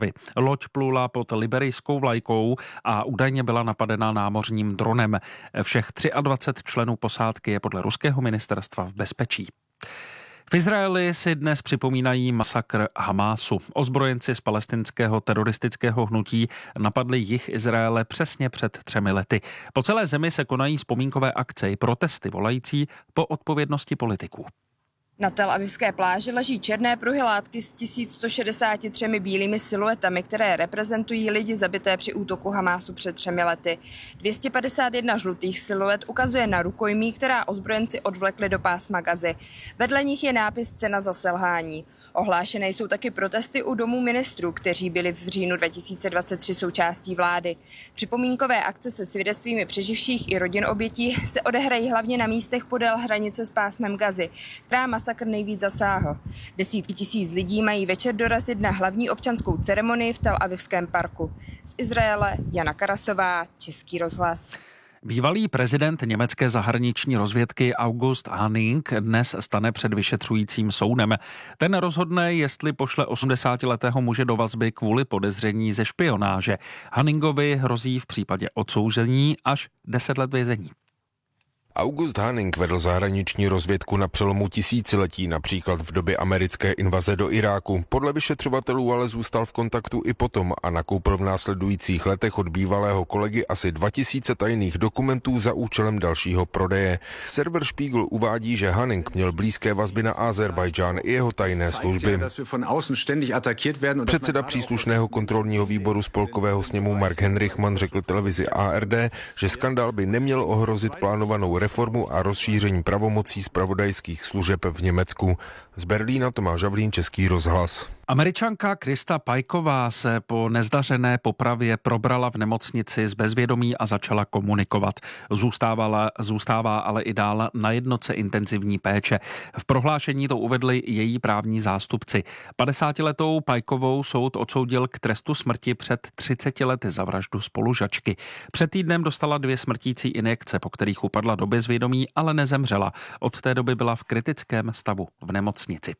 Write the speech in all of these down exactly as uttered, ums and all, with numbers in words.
Loď plula pod liberijskou vlajkou a údajně byla napadena námořním dronem. Všech dvacet tři členů posádky je podle ruského ministerstva v bezpečí. V Izraeli si dnes připomínají masakr Hamásu. Ozbrojenci z palestinského teroristického hnutí napadli jih Izraele přesně před třemi lety. Po celé zemi se konají vzpomínkové akce i protesty volající po odpovědnosti politiků. Na Tel Avivské pláži leží černé pruhy látky s tisíc sto šedesáti třemi bílými siluetami, které reprezentují lidi zabité při útoku Hamásu před třemi lety. dvě stě padesát jedna žlutých siluet ukazuje na rukojmí, která ozbrojenci odvlekli do pásma Gazy. Vedle nich je nápis Cena za selhání. Ohlášené jsou taky protesty u domů ministrů, kteří byli v říjnu dva tisíce dvacet tři součástí vlády. Připomínkové akce se svědectvími přeživších i rodin obětí se odehrají hlavně na místech podél hranice s pásmem Gazy, která masakr nejvíc zasáhl. Desítky tisíc lidí mají večer dorazit na hlavní občanskou ceremonii v Tel Avivském parku. Z Izraele Jana Karasová, Český rozhlas. Bývalý prezident německé zahraniční rozvědky August Hanning dnes stane před vyšetřujícím soudem. Ten rozhodne, jestli pošle osmdesátiletého muže do vazby kvůli podezření ze špionáže. Hanningovi hrozí v případě odsouzení až deset let vězení. August Hanning vedl zahraniční rozvědku na přelomu tisíciletí, například v době americké invaze do Iráku. Podle vyšetřovatelů ale zůstal v kontaktu i potom a nakoupil v následujících letech od bývalého kolegy asi dva tisíce tajných dokumentů za účelem dalšího prodeje. Server Spiegel uvádí, že Hanning měl blízké vazby na Azerbajdžán i jeho tajné služby. Předseda příslušného kontrolního výboru spolkového sněmu Mark Henrichman řekl televizi A R D, že skandál by neměl ohrozit plánovanou reformu a rozšíření pravomocí zpravodajských služeb v Německu. Z Berlína Tomáš Havlín, Český rozhlas. Američanka Krista Pajková se po nezdařené popravě probrala v nemocnici z bezvědomí a začala komunikovat. Zůstávala, zůstává ale i dál na jednotce intenzivní péče. V prohlášení to uvedli její právní zástupci. padesátiletou Pajkovou soud odsoudil k trestu smrti před třiceti lety za vraždu spolužačky. Před týdnem dostala dvě smrtící injekce, po kterých upadla do bezvědomí, ale nezemřela. Od té doby byla v kritickém stavu v nemocnici.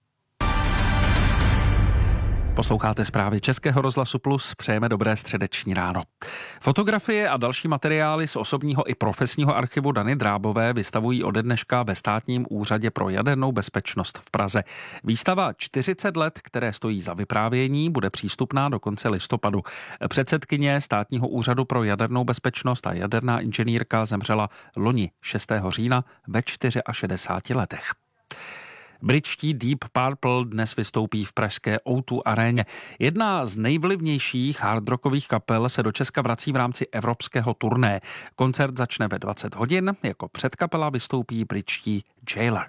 Posloucháte zprávy Českého rozhlasu Plus, přejeme dobré středeční ráno. Fotografie a další materiály z osobního i profesního archivu Dany Drábové vystavují ode dneška ve Státním úřadě pro jadernou bezpečnost v Praze. Výstava čtyřicet let, které stojí za vyprávění, bude přístupná do konce listopadu. Předsedkyně Státního úřadu pro jadernou bezpečnost a jaderná inženýrka zemřela loni šestého října ve šedesáti čtyřech letech. Britští Deep Purple dnes vystoupí v pražské O dva aréně. Jedna z nejvlivnějších hardrockových kapel se do Česka vrací v rámci evropského turné. Koncert začne ve dvacet hodin, jako předkapela vystoupí britští Jailer.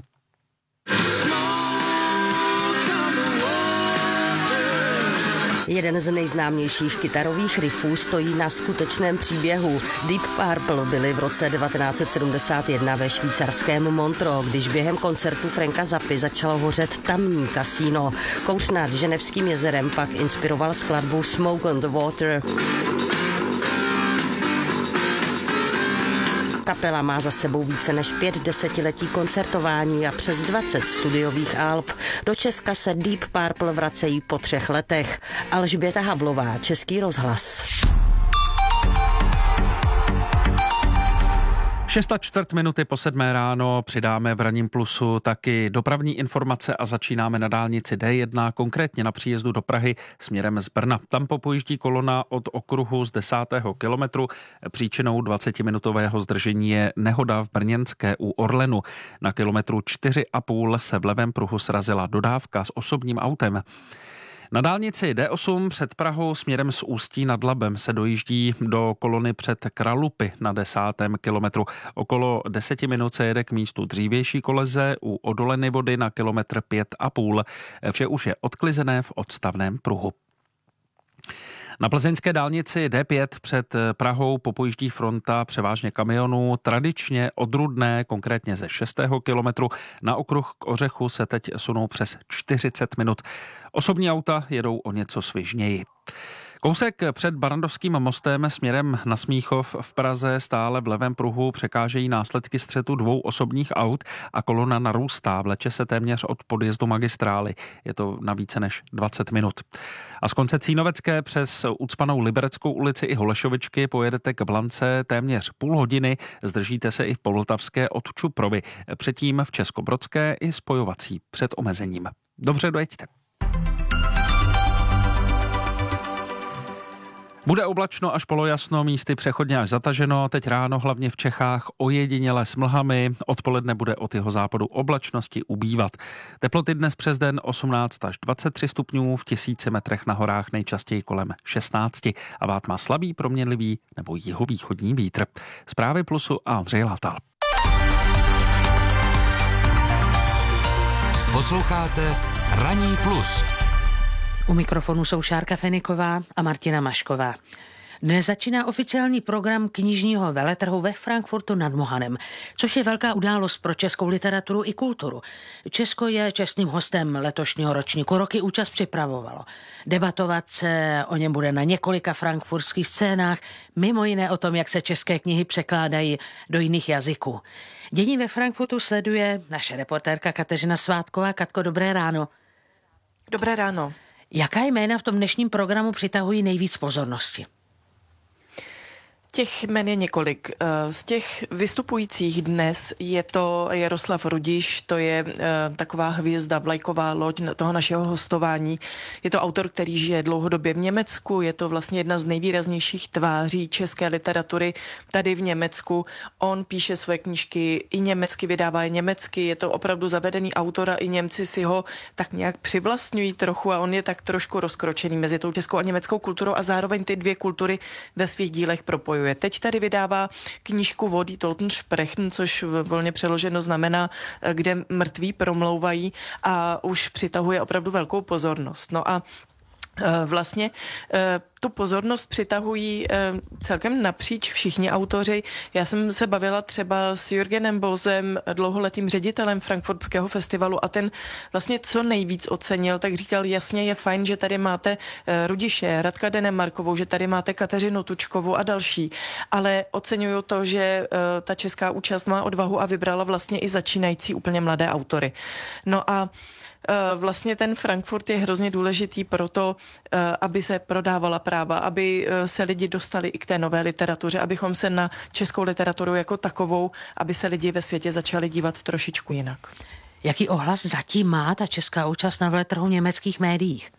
Jeden z nejznámějších kytarových riffů stojí na skutečném příběhu. Deep Purple byli v roce devatenáct set sedmdesát jedna ve švýcarském Montreux, když během koncertu Franka Zappy začalo hořet tamní kasíno. Kouř nad Ženevským jezerem pak inspiroval skladbu Smoke on the Water. Kapela má za sebou více než pět desetiletí koncertování a přes dvacet studiových alb. Do Česka se Deep Purple vracejí po třech letech. Alžběta Havlová, Český rozhlas. Šest a čtvrt minuty po sedmé ráno přidáme v Ranním plusu taky dopravní informace a začínáme na dálnici D jedna, konkrétně na příjezdu do Prahy směrem z Brna. Tam popojíždí kolona od okruhu z desátého kilometru. Příčinou dvacetiminutového zdržení je nehoda v Brněnské u Orlenu. Na kilometru čtyři a půl se v levém pruhu srazila dodávka s osobním autem. Na dálnici D osm před Prahou směrem z Ústí nad Labem se dojíždí do kolony před Kralupy na desátém kilometru. Okolo deseti minut se jede k místu dřívější koleze u Odoleny Vody na kilometr pět a půl. Vše už je odklizené v odstavném pruhu. Na plzeňské dálnici D pět před Prahou popojíždí fronta převážně kamionů, tradičně od Rudné, konkrétně ze šestého kilometru. Na okruh k Ořechu se teď sunou přes čtyřicet minut. Osobní auta jedou o něco svižněji. Kousek před Barrandovským mostem směrem na Smíchov v Praze stále v levém pruhu překážejí následky střetu dvou osobních aut a kolona narůstá, vleče se téměř od podjezdu magistrály. Je to na více než dvacet minut. A z konce Cínovecké přes ucpanou Libereckou ulici i Holešovičky pojedete k Blance téměř půl hodiny, zdržíte se i v Poltavské od Čuprovy, předtím v Českobrodské i spojovací před omezením. Dobře, dojeďte. Bude oblačno až polojasno, místy přechodně až zataženo, teď ráno hlavně v Čechách ojediněle s mlhami, odpoledne bude od jeho západu oblačnosti ubývat. Teploty dnes přes den osmnáct až dvacet tři stupňů, v tisíci metrech na horách nejčastěji kolem šestnáct a vát má slabý, proměnlivý nebo jihovýchodní vítr. Zprávy Plusu a Ondřej Látal. Posloucháte Ranní plus. U mikrofonu jsou Šárka Feniková a Martina Mašková. Dnes začíná oficiální program knižního veletrhu ve Frankfurtu nad Mohanem, což je velká událost pro českou literaturu i kulturu. Česko je čestným hostem letošního ročníku. Roky účast připravovalo. Debatovat se o něm bude na několika frankfurtských scénách, mimo jiné o tom, jak se české knihy překládají do jiných jazyků. Dění ve Frankfurtu sleduje naše reportérka Kateřina Svátková. Katko, dobré ráno. Dobré ráno. Jaká jména v tom dnešním programu přitahují nejvíc pozornosti? Těch jmen je několik. Z těch vystupujících dnes je to Jaroslav Rudiš, to je taková hvězda, vlajková loď toho našeho hostování. Je to autor, který žije dlouhodobě v Německu, je to vlastně jedna z nejvýraznějších tváří české literatury tady v Německu. On píše svoje knížky i německy, vydává je německy, je to opravdu zavedený autor a i Němci si ho tak nějak přivlastňují trochu a on je tak trošku rozkročený mezi tou českou a německou kulturou a zároveň ty dvě kultury ve svých dílech propojuje. Teď tady vydává knížku Vody Totensprechen, což volně přeloženo znamená, kde mrtví promlouvají a už přitahuje opravdu velkou pozornost. No a vlastně tu pozornost přitahují celkem napříč všichni autoři. Já jsem se bavila třeba s Jürgenem Bosem, dlouholetým ředitelem Frankfurtského festivalu a ten vlastně co nejvíc ocenil, tak říkal, jasně je fajn, že tady máte Rudiše, Radka Denemarkovou, že tady máte Kateřinu Tučkovou a další, ale oceňuju to, že ta česká účast má odvahu a vybrala vlastně i začínající úplně mladé autory. No a vlastně ten Frankfurt je hrozně důležitý pro to, aby se prodávala práva, aby se lidi dostali i k té nové literatuře, abychom se na českou literaturu jako takovou, aby se lidi ve světě začali dívat trošičku jinak. Jaký ohlas zatím má ta česká účast na veletrhu v německých médiích?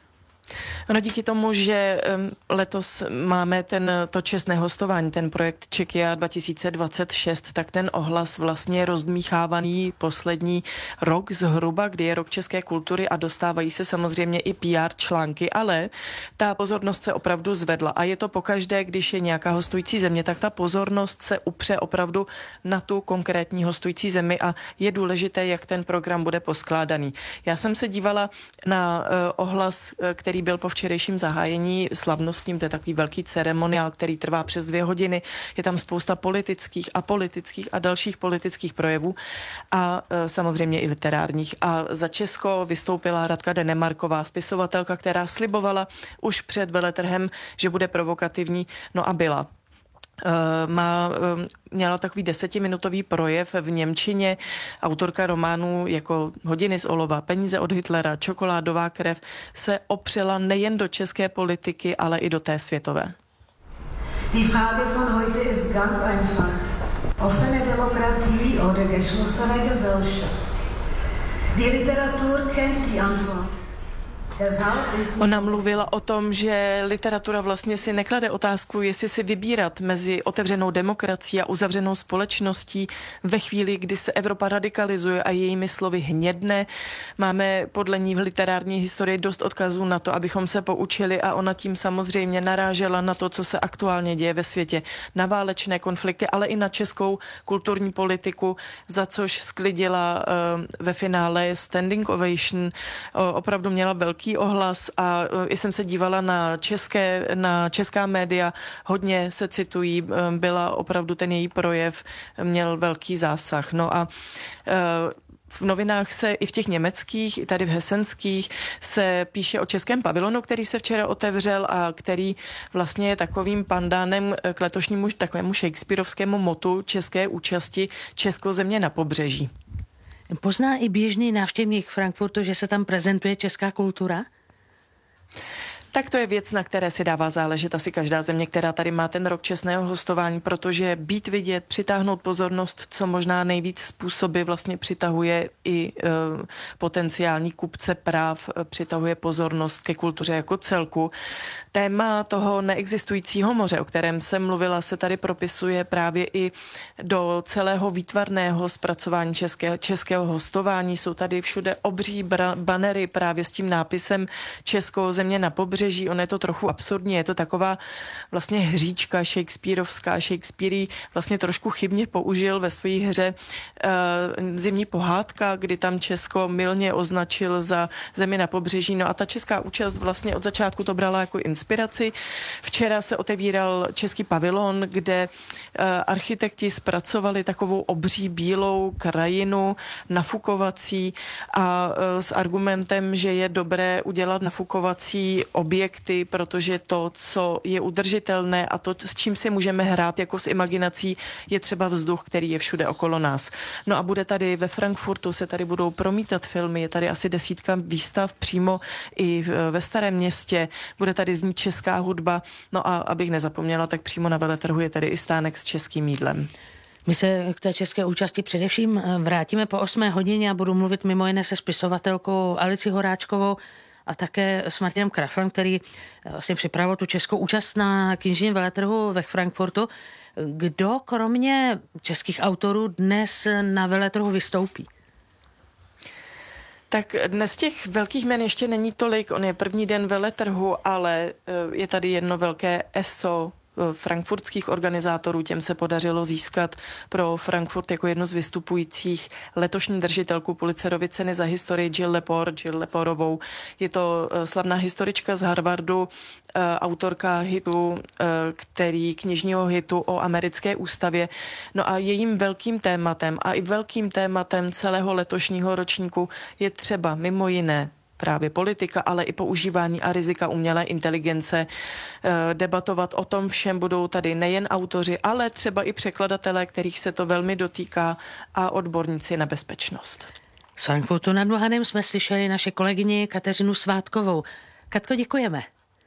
No díky tomu, že letos máme ten, to čestné hostování, ten projekt Czechia dva tisíce dvacet šest, tak ten ohlas vlastně je rozdmíchávaný poslední rok zhruba, kdy je rok české kultury a dostávají se samozřejmě i P R články, ale ta pozornost se opravdu zvedla a je to pokaždé, když je nějaká hostující země, tak ta pozornost se upře opravdu na tu konkrétní hostující zemi a je důležité, jak ten program bude poskládaný. Já jsem se dívala na uh, ohlas, který byl po včerejším zahájení slavnostním, to je takový velký ceremoniál, který trvá přes dvě hodiny. Je tam spousta politických a politických a dalších politických projevů a e, samozřejmě i literárních. A za Česko vystoupila Radka Denemarková, spisovatelka, která slibovala už před veletrhem, že bude provokativní, no a byla. Má, měla takový desetiminutový projev v němčině, autorka románů jako Hodiny z olova, Peníze od Hitlera, Čokoládová krev se opřela nejen do české politiky, ale i do té světové. Die Frage von heute ist ganz einfach. Offene Demokratie oder geschlossene Gesellschaft? Die Literatur kennt die Antwort. Ona mluvila o tom, že literatura vlastně si neklade otázku, jestli si vybírat mezi otevřenou demokracií a uzavřenou společností ve chvíli, kdy se Evropa radikalizuje a jejími slovy hnědne. Máme podle ní v literární historii dost odkazů na to, abychom se poučili a ona tím samozřejmě narážela na to, co se aktuálně děje ve světě, na válečné konflikty, ale i na českou kulturní politiku, za což sklidila uh, ve finále standing ovation. Uh, opravdu měla velký ohlas a i jsem se dívala na české, na česká média, hodně se citují, byla opravdu ten její projev, měl velký zásah. No a v novinách se i v těch německých, i tady v hesenských se píše o českém pavilonu, který se včera otevřel a který vlastně je takovým pandánem k letošnímu takovému shakespearovskému motu české účasti Česko země na pobřeží. Pozná i běžný návštěvník Frankfurtu, že se tam prezentuje česká kultura? Tak to je věc, na které si dává záležet asi každá země, která tady má ten rok čestného hostování, protože být vidět, přitáhnout pozornost, co možná nejvíc způsoby vlastně přitahuje i e, potenciální kupce práv, e, přitahuje pozornost ke kultuře jako celku. Téma toho neexistujícího moře, o kterém jsem mluvila, se tady propisuje právě i do celého výtvarného zpracování českého, českého hostování. Jsou tady všude obří bra, banery právě s tím nápisem Česko země na pobřeží. Ono je to trochu absurdní, je to taková vlastně hříčka shakespearovská. Shakespeare ji vlastně trošku chybně použil ve své hře uh, Zimní pohádka, kdy tam Česko mylně označil za zemi na pobřeží. No a ta česká účast vlastně od začátku to brala jako inspiraci. Včera se otevíral český pavilon, kde uh, architekti zpracovali takovou obří bílou krajinu nafukovací a uh, s argumentem, že je dobré udělat nafukovací objekty, protože to, co je udržitelné a to, s čím si můžeme hrát jako s imaginací, je třeba vzduch, který je všude okolo nás. No a bude tady ve Frankfurtu, se tady budou promítat filmy, je tady asi desítka výstav přímo i ve Starém Městě, bude tady znít česká hudba, no a abych nezapomněla, tak přímo na veletrhu je tady i stánek s českým jídlem. My se k té české účasti především vrátíme po osmé hodině a budu mluvit mimo jiné se spisovatelkou Alicí Horáčkovou a také s Martinem Kraflem, který vlastně připravil tu českou účast na knižním veletrhu ve Frankfurtu. Kdo kromě českých autorů dnes na veletrhu vystoupí? Tak dnes těch velkých jmen ještě není tolik. On je první den veletrhu, ale je tady jedno velké eso frankfurtských organizátorů, těm se podařilo získat pro Frankfurt jako jednu z vystupujících letošní držitelku Pulitzerovy ceny za historii Jill Lepore, Jill Leporovou. Je to slavná historička z Harvardu, autorka hitu, který knižního hitu o americké ústavě. No a jejím velkým tématem a i velkým tématem celého letošního ročníku je třeba mimo jiné právě politika, ale i používání a rizika umělé inteligence. Debatovat o tom všem budou tady nejen autoři, ale třeba i překladatelé, kterých se to velmi dotýká, a odborníci na bezpečnost. Z Frankfurtu nad Mohanem jsme slyšeli naše kolegyni Kateřinu Svátkovou. Katko, děkujeme.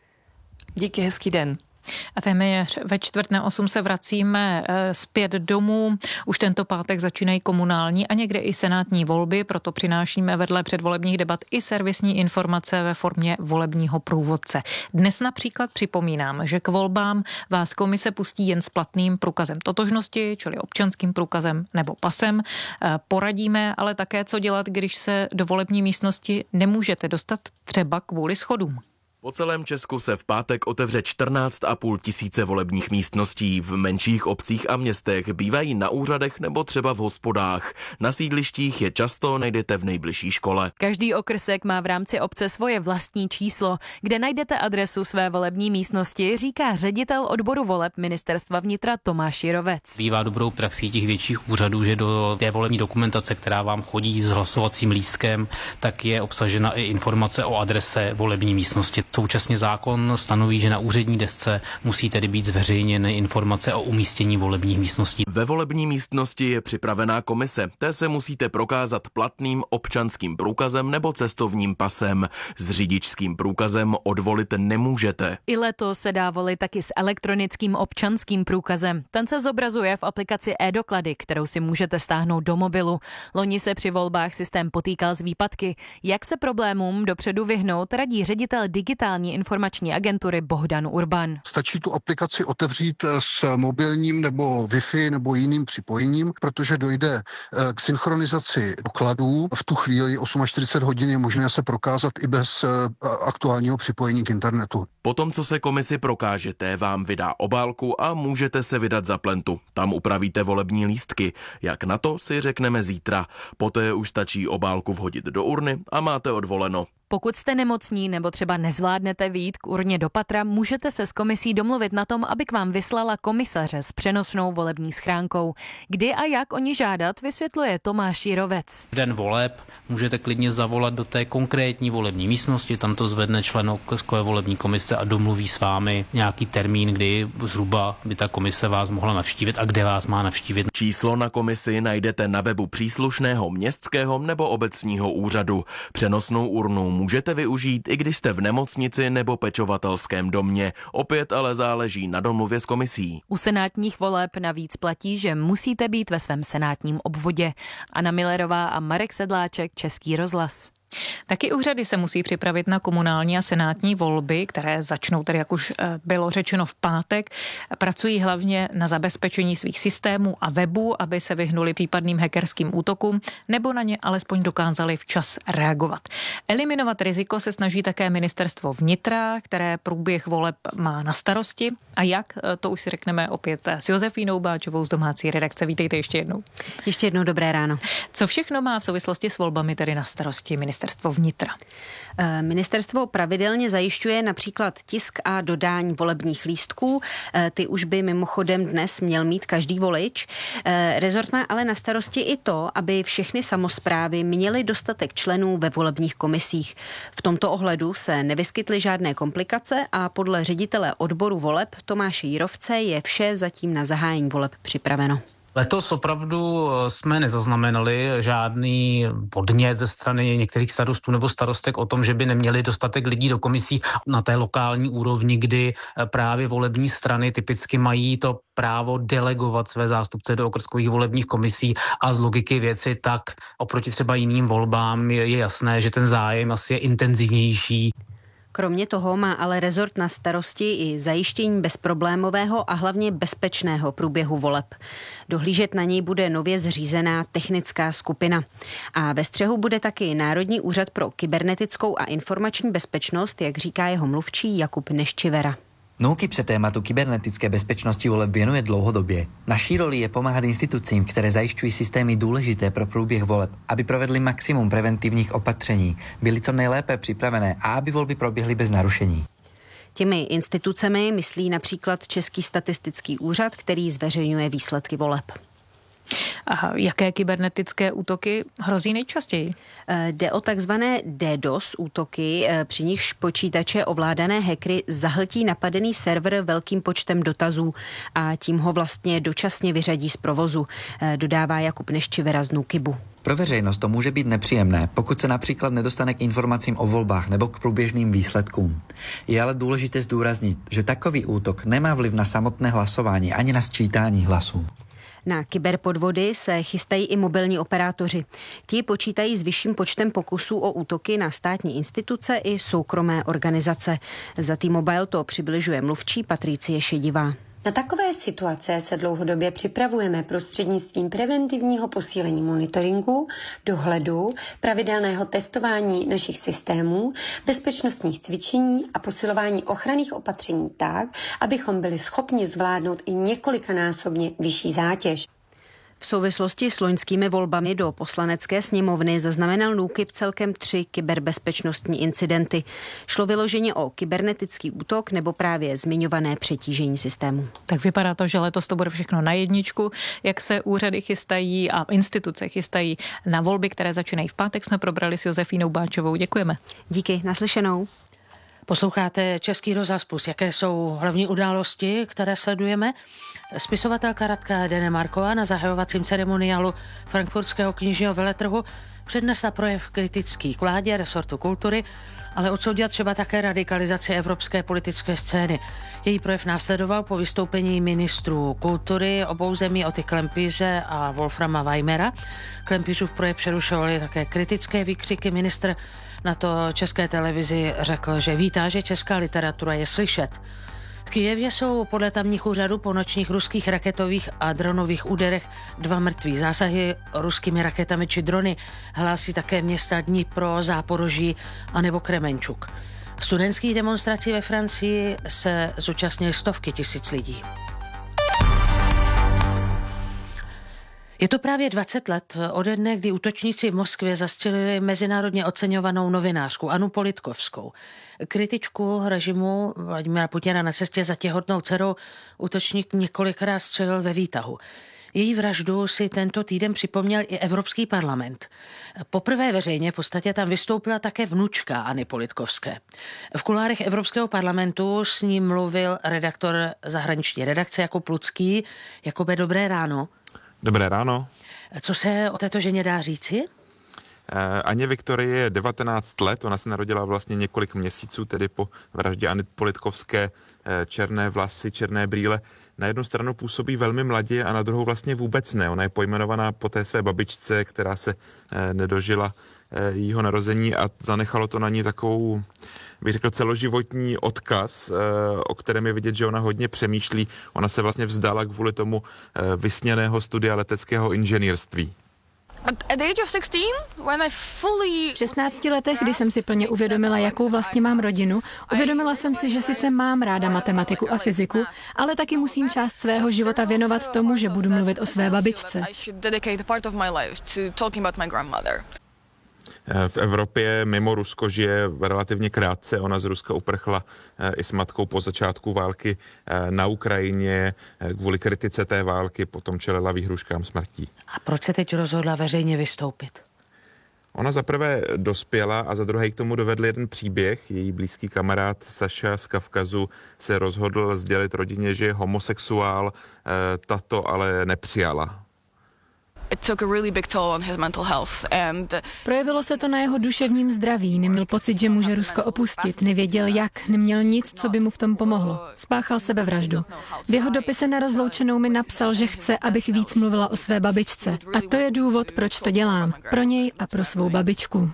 Díky, hezký den. A téměř ve čtvrt na osm se vracíme zpět domů. Už tento pátek začínají komunální a někde i senátní volby, proto přinášíme vedle předvolebních debat i servisní informace ve formě volebního průvodce. Dnes například připomínám, že k volbám vás komise pustí jen s platným průkazem totožnosti, čili občanským průkazem nebo pasem. Poradíme ale také, co dělat, když se do volební místnosti nemůžete dostat třeba kvůli schodům. Po celém Česku se v pátek otevře čtrnáct a půl tisíce volebních místností. V menších obcích a městech bývají na úřadech nebo třeba v hospodách. Na sídlištích je často najdete v nejbližší škole. Každý okrsek má v rámci obce svoje vlastní číslo, kde najdete adresu své volební místnosti, říká ředitel odboru voleb Ministerstva vnitra Tomáš Jirovec. Bývá dobrou praxí těch větších úřadů, že do té volební dokumentace, která vám chodí s hlasovacím lístkem, tak je obsažena i informace o adrese volební místnosti. Současně zákon stanoví, že na úřední desce musí tedy být zveřejněny informace o umístění volebních místností. Ve volební místnosti je připravená komise. Té se musíte prokázat platným občanským průkazem nebo cestovním pasem. S řidičským průkazem odvolit nemůžete. I letos se dá volit taky s elektronickým občanským průkazem. Ten se zobrazuje v aplikaci e-doklady, kterou si můžete stáhnout do mobilu. Loni se při volbách systém potýkal s výpadky. Jak se problémům dopředu vyhnout, radí ředitel digitální informační agentury Bohdan Urban. Stačí tu aplikaci otevřít s mobilním nebo Wi-Fi nebo jiným připojením, protože dojde k synchronizaci dokladů. V tu chvíli čtyřicet osm hodin je možné se prokázat i bez aktuálního připojení k internetu. Potom, co se komisi prokážete, vám vydá obálku a můžete se vydat za plentu. Tam upravíte volební lístky. Jak na to si řekneme zítra. Poté už stačí obálku vhodit do urny a máte odvoleno. Pokud jste nemocní nebo třeba nezvládnete vyjít k urně do patra, můžete se s komisí domluvit na tom, aby k vám vyslala komisaře s přenosnou volební schránkou. Kdy a jak o ní žádat, vysvětluje Tomáš Jirovec. V den voleb můžete klidně zavolat do té konkrétní volební místnosti, tam to zvedne člen okrskové volební komise a domluví s vámi nějaký termín, kdy zhruba by ta komise vás mohla navštívit a kde vás má navštívit. Číslo na komisi najdete na webu příslušného městského nebo obecního úřadu. Přenosnou urnu můžete využít, i když jste v nemocnici nebo pečovatelském domě. Opět ale záleží na domluvě s komisí. U senátních voleb navíc platí, že musíte být ve svém senátním obvodě. Anna Millerová a Marek Sedláček, Český rozhlas. Taky úřady se musí připravit na komunální a senátní volby, které začnou tedy, jak už bylo řečeno, v pátek. Pracují hlavně na zabezpečení svých systémů a webů, aby se vyhnuli případným hackerským útokům nebo na ně alespoň dokázali včas reagovat. Eliminovat riziko se snaží také ministerstvo vnitra, které průběh voleb má na starosti. A jak, to už si řekneme opět s Josefínou Báčovou z domácí redakce. Vítejte ještě jednou. Ještě jednou dobré ráno. Co všechno má v souvislosti s volbami tedy na starosti ministerstvo? Ministerstvo vnitra. Ministerstvo pravidelně zajišťuje například tisk a dodání volebních lístků. Ty už by mimochodem dnes měl mít každý volič. Rezort má ale na starosti i to, aby všechny samosprávy měly dostatek členů ve volebních komisích. V tomto ohledu se nevyskytly žádné komplikace a podle ředitele odboru voleb Tomáše Jirovce je vše zatím na zahájení voleb připraveno. Letos opravdu jsme nezaznamenali žádný podnět ze strany některých starostů nebo starostek o tom, že by neměli dostatek lidí do komisí na té lokální úrovni, kdy právě volební strany typicky mají to právo delegovat své zástupce do okrskových volebních komisí a z logiky věci tak oproti třeba jiným volbám je jasné, že ten zájem asi je intenzivnější. Kromě toho má ale rezort na starosti i zajištění bezproblémového a hlavně bezpečného průběhu voleb. Dohlížet na něj bude nově zřízená technická skupina. A ve střehu bude taky Národní úřad pro kybernetickou a informační bezpečnost, jak říká jeho mluvčí Jakub Neščivera. NÚKIB se tématu kybernetické bezpečnosti voleb věnuje dlouhodobě. Naší roli je pomáhat institucím, které zajišťují systémy důležité pro průběh voleb, aby provedli maximum preventivních opatření, byly co nejlépe připravené a aby volby proběhly bez narušení. Těmi institucemi myslí například Český statistický úřad, který zveřejňuje výsledky voleb. A jaké kybernetické útoky hrozí nejčastěji? Jde o takzvané DDoS útoky, při nichž počítače ovládané hackery zahltí napadený server velkým počtem dotazů a tím ho vlastně dočasně vyřadí z provozu, dodává Jakub Neščivera z NÚKIBu. Pro veřejnost to může být nepříjemné, pokud se například nedostane k informacím o volbách nebo k průběžným výsledkům. Je ale důležité zdůraznit, že takový útok nemá vliv na samotné hlasování ani na sčítání hlasů. Na kyberpodvody se chystají i mobilní operátoři. Ti počítají s vyšším počtem pokusů o útoky na státní instituce i soukromé organizace. Za T-Mobile to přibližuje mluvčí Patricie Šedivá. Na takové situace se dlouhodobě připravujeme prostřednictvím preventivního posílení monitoringu, dohledu, pravidelného testování našich systémů, bezpečnostních cvičení a posilování ochranných opatření tak, abychom byli schopni zvládnout i několikanásobně vyšší zátěž. V souvislosti s loňskými volbami do poslanecké sněmovny zaznamenal NÚKIB celkem tři kyberbezpečnostní incidenty. Šlo vyloženě o kybernetický útok nebo právě zmiňované přetížení systému. Tak vypadá to, že letos to bude všechno na jedničku. Jak se úřady chystají a instituce chystají na volby, které začínají v pátek, jsme probrali s Josefínou Báčovou. Děkujeme. Díky, naslyšenou. Posloucháte Český rozhlas Plus. Jaké jsou hlavní události, které sledujeme? Spisovatelka Radka Denemarková na zahajovacím ceremoniálu frankfurtského knižního veletrhu přednesla projev kritický k vládě, resortu kultury, ale odsoudila třeba také radikalizaci evropské politické scény. Její projev následoval po vystoupení ministrů kultury obou zemí Oty Klempíře a Wolframa Weimera. Klempířův projev přerušovaly také kritické výkřiky. Ministr na to České televizi řekl, že vítá, že česká literatura je slyšet. V Kyjevě jsou podle tamních úřadů po nočních ruských raketových a dronových úderech dva mrtví. Zásahy ruskými raketami či drony hlásí také města Dnipro, Záporoží a nebo Kremenčuk. Studentských demonstrací ve Francii se zúčastnily stovky tisíc lidí. Je to právě dvacet let ode dne, kdy útočníci v Moskvě zastřelili mezinárodně oceňovanou novinářku Annu Politkovskou. Kritičku režimu Vladimira Putina na cestě za těhotnou dcerou útočník několikrát střelil ve výtahu. Její vraždu si tento týden připomněl i Evropský parlament. Poprvé veřejně v podstatě tam vystoupila také vnučka Anny Politkovské. V kulárech Evropského parlamentu s ním mluvil redaktor zahraniční redakce Jakub Lucký. Jakube, dobré ráno. Dobré ráno. Co se o této ženě dá říci? Aně Viktorie je devatenáct let, ona se narodila vlastně několik měsíců, tedy po vraždě Anny Politkovské, černé vlasy, černé brýle. Na jednu stranu působí velmi mladě a na druhou vlastně vůbec ne. Ona je pojmenovaná po té své babičce, která se nedožila jejího narození a zanechalo to na ní takovou, bych řekl, celoživotní odkaz, o kterém je vidět, že ona hodně přemýšlí. Ona se vlastně vzdala kvůli tomu vysněného studia leteckého inženýrství. V šestnácti letech, kdy jsem si plně uvědomila, jakou vlastně mám rodinu, uvědomila jsem si, že sice mám ráda matematiku a fyziku, ale taky musím část svého života věnovat tomu, že budu mluvit o své babičce. V Evropě mimo Rusko žije relativně krátce. Ona z Ruska uprchla i s matkou po začátku války na Ukrajině kvůli kritice té války, potom čelila výhruškám smrtí. A proč se teď rozhodla veřejně vystoupit? Ona zaprvé dospěla a za druhé k tomu dovedl jeden příběh. Její blízký kamarád Saša z Kavkazu se rozhodl sdělit rodině, že je homosexuál, tato ale nepřijala. Projevilo se to na jeho duševním zdraví, neměl pocit, že může Rusko opustit, nevěděl jak, neměl nic, co by mu v tom pomohlo. Spáchal sebevraždu. V jeho dopise na rozloučenou mi napsal, že chce, abych víc mluvila o své babičce. A to je důvod, proč to dělám. Pro něj a pro svou babičku.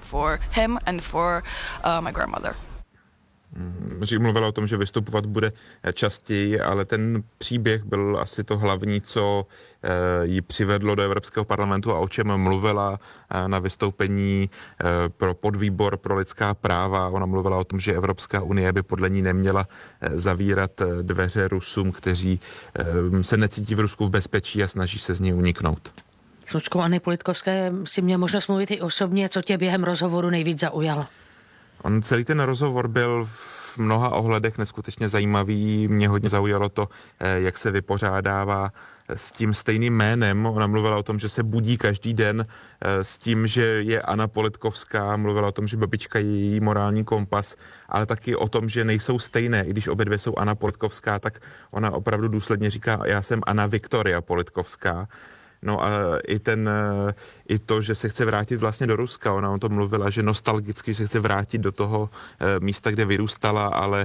Mluvila o tom, že vystupovat bude častěji, ale ten příběh byl asi to hlavní, co ji přivedlo do Evropského parlamentu a o čem mluvila na vystoupení pro podvýbor pro lidská práva. Ona mluvila o tom, že Evropská unie by podle ní neměla zavírat dveře Rusům, kteří se necítí v Rusku v bezpečí a snaží se z něj uniknout. S vnučkou Anny Politkovské si měl možnost mluvit i osobně, co tě během rozhovoru nejvíc zaujalo. On celý ten rozhovor byl v mnoha ohledech neskutečně zajímavý. Mě hodně zaujalo to, jak se vypořádává s tím stejným jménem. Ona mluvila o tom, že se budí každý den s tím, že je Anna Politkovská. Mluvila o tom, že babička je její morální kompas, ale taky o tom, že nejsou stejné. I když obě dvě jsou Anna Politkovská, tak ona opravdu důsledně říká, já jsem Anna Viktoria Politkovská. No a i, ten, i to, že se chce vrátit vlastně do Ruska. Ona o tom mluvila, že nostalgicky se chce vrátit do toho místa, kde vyrůstala, ale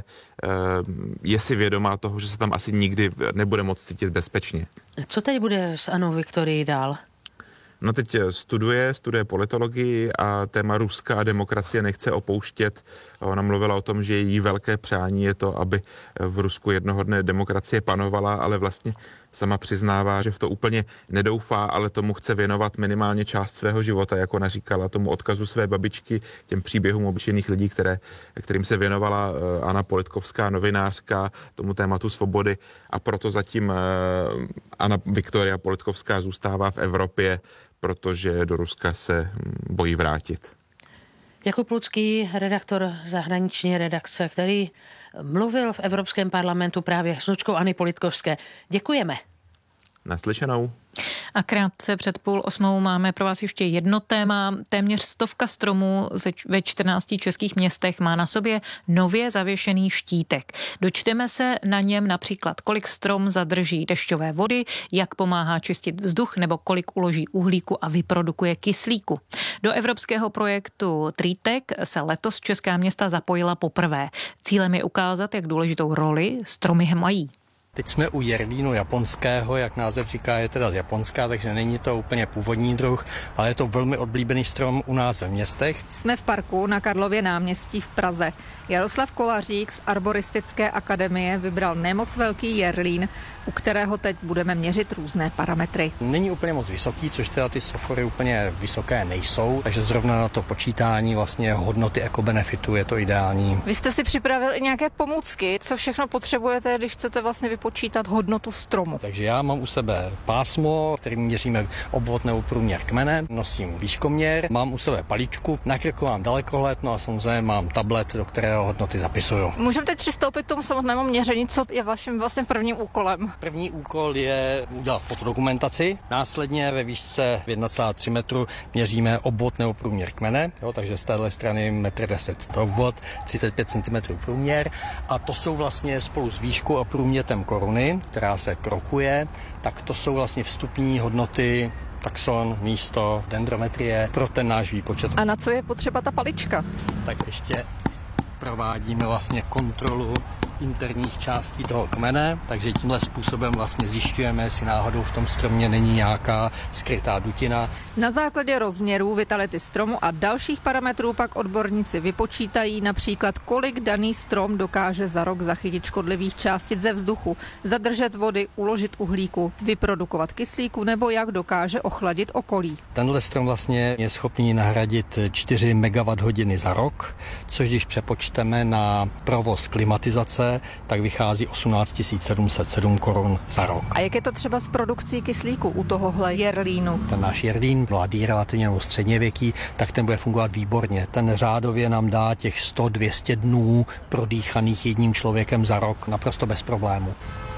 je si vědomá toho, že se tam asi nikdy nebude moct cítit bezpečně. Co tedy bude s Annou Viktorií dál? No teď studuje, studuje politologii a téma Ruska a demokracie nechce opouštět. Ona mluvila o tom, že její velké přání je to, aby v Rusku jednoho dne demokracie panovala, ale vlastně sama přiznává, že v to úplně nedoufá, ale tomu chce věnovat minimálně část svého života, jako ona říkala, tomu odkazu své babičky, těm příběhům obyčejných lidí, které, kterým se věnovala Anna Politkovská, novinářka, tomu tématu svobody a proto zatím Anna Viktoria Politkovská zůstává v Evropě, protože do Ruska se bojí vrátit. Jakub Lucký, redaktor zahraniční redakce, který mluvil v Evropském parlamentu právě s vnučkou Anny Politkovské. Děkujeme. Naslyšenou. A krátce před půl osmou máme pro vás ještě jedno téma. Téměř stovka stromů ve čtrnácti českých městech má na sobě nově zavěšený štítek. Dočteme se na něm například, kolik strom zadrží dešťové vody, jak pomáhá čistit vzduch nebo kolik uloží uhlíku a vyprodukuje kyslíku. Do evropského projektu Tritek se letos česká města zapojila poprvé. Cílem je ukázat, jak důležitou roli stromy mají. Teď jsme u jerlínu japonského, jak název říká, je teda z Japonska, takže není to úplně původní druh, ale je to velmi oblíbený strom u nás ve městech. Jsme v parku na Karlově náměstí v Praze. Jaroslav Kolařík z Arboristické akademie vybral nemoc velký jerlín, u kterého teď budeme měřit různé parametry. Není úplně moc vysoký, což teda ty sofory úplně vysoké nejsou, takže zrovna na to počítání vlastně hodnoty ekobenefitu je to ideální. Vy jste si připravil i nějaké pomůcky, co všechno potřebujete, když chcete vlastně vypočítat vypočítat hodnotu stromu? Takže já mám u sebe pásmo, kterým měříme obvod nebo průměr kmene, nosím výškoměr, mám u sebe paličku, na krku mám dalekohled, no a samozřejmě mám tablet, do kterého hodnoty zapisuju. Můžeme teď přistoupit k tomu samotnému měření, co je vaším vlastně prvním úkolem? První úkol je udělat fotodokumentaci, následně ve výšce jedna celá tři metru měříme obvod nebo průměr kmene, jo, takže z téhle strany metr deset to obvod, třicet pět centimetrů průměr a to jsou vlastně spolu s výškou a průměrem koruny, která se krokuje, tak to jsou vlastně vstupní hodnoty taxon, místo, dendrometrie pro ten náš výpočet. A na co je potřeba ta palička? Tak ještě provádíme vlastně kontrolu interních částí toho kmene, takže tímhle způsobem vlastně zjišťujeme, jestli náhodou v tom stromě není nějaká skrytá dutina. Na základě rozměrů, vitality stromu a dalších parametrů pak odborníci vypočítají například, kolik daný strom dokáže za rok zachytit škodlivých částic ze vzduchu, zadržet vody, uložit uhlíku, vyprodukovat kyslíku nebo jak dokáže ochladit okolí. Tenhle strom vlastně je schopný nahradit čtyři megawatthodiny za rok, což když přepočteme na provoz klimatizace, tak vychází osmnáct tisíc sedm set sedm korun za rok. A jak je to třeba s produkcí kyslíku u tohohle jerlínu? Ten náš jerlín, mladý relativně nebo středněvěký, tak ten bude fungovat výborně. Ten řádově nám dá těch sto dvě stě dnů prodýchaných jedním člověkem za rok naprosto bez problému.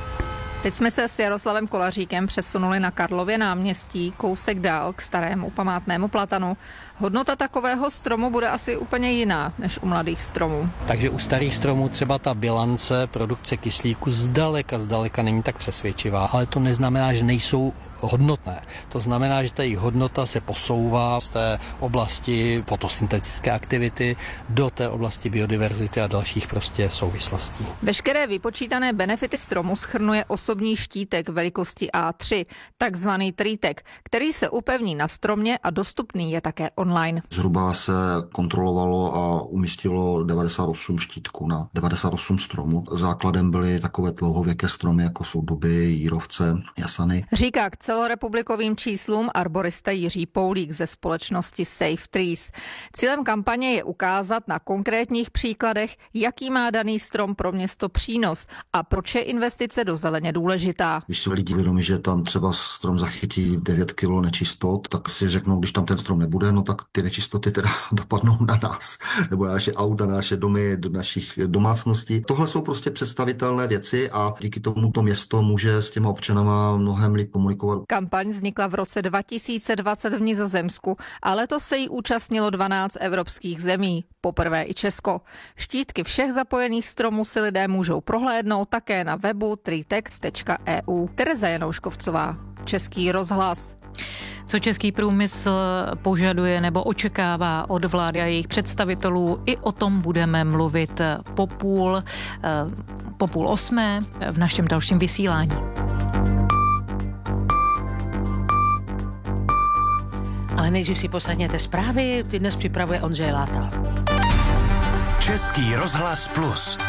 Teď jsme se s Jaroslavem Kolaříkem přesunuli na Karlově náměstí, kousek dál k starému památnému platanu. Hodnota takového stromu bude asi úplně jiná než u mladých stromů. Takže u starých stromů třeba ta bilance produkce kyslíku zdaleka, zdaleka není tak přesvědčivá, ale to neznamená, že nejsou hodnotné. To znamená, že ta jejich hodnota se posouvá z té oblasti fotosyntetické aktivity do té oblasti biodiverzity a dalších prostě souvislostí. Veškeré vypočítané benefity stromu shrnuje osobní štítek velikosti á tři, takzvaný tritek, který se upevní na stromě a dostupný je také online. Zhruba se kontrolovalo a umístilo devadesát osm štítků na devadesát osm stromů. Základem byly takové dlouhověké stromy, jako jsou duby, jírovce, jasany. Říká k celorepublikovým číslům arborista Jiří Poulík ze společnosti Safe Trees. Cílem kampaně je ukázat na konkrétních příkladech, jaký má daný strom pro město přínos a proč je investice do zeleně důležitá. Když si lidi vědomí, že tam třeba strom zachytí devět kilo nečistot, tak si řeknou, když tam ten strom nebude, no tak ty nečistoty teda dopadnou na nás, nebo na naše auta, na naše domy, do našich domácností. Tohle jsou prostě představitelné věci a díky tomu to město může s těma občanama mnohem líp komunikovat. Kampaň vznikla v roce dva tisíce dvacet v Nizozemsku a letos se jí účastnilo dvanáct evropských zemí, poprvé i Česko. Štítky všech zapojených stromů si lidé můžou prohlédnout také na webu tritex tečka e u. Tereza Janouškovcová, Český rozhlas. Co český průmysl požaduje nebo očekává od vlády a jejich představitelů, i o tom budeme mluvit po půl, po půl osmé v našem dalším vysílání. Ale nejdřív si posadněte zprávy, ty dnes připravuje Ondřej Látal. Český rozhlas plus.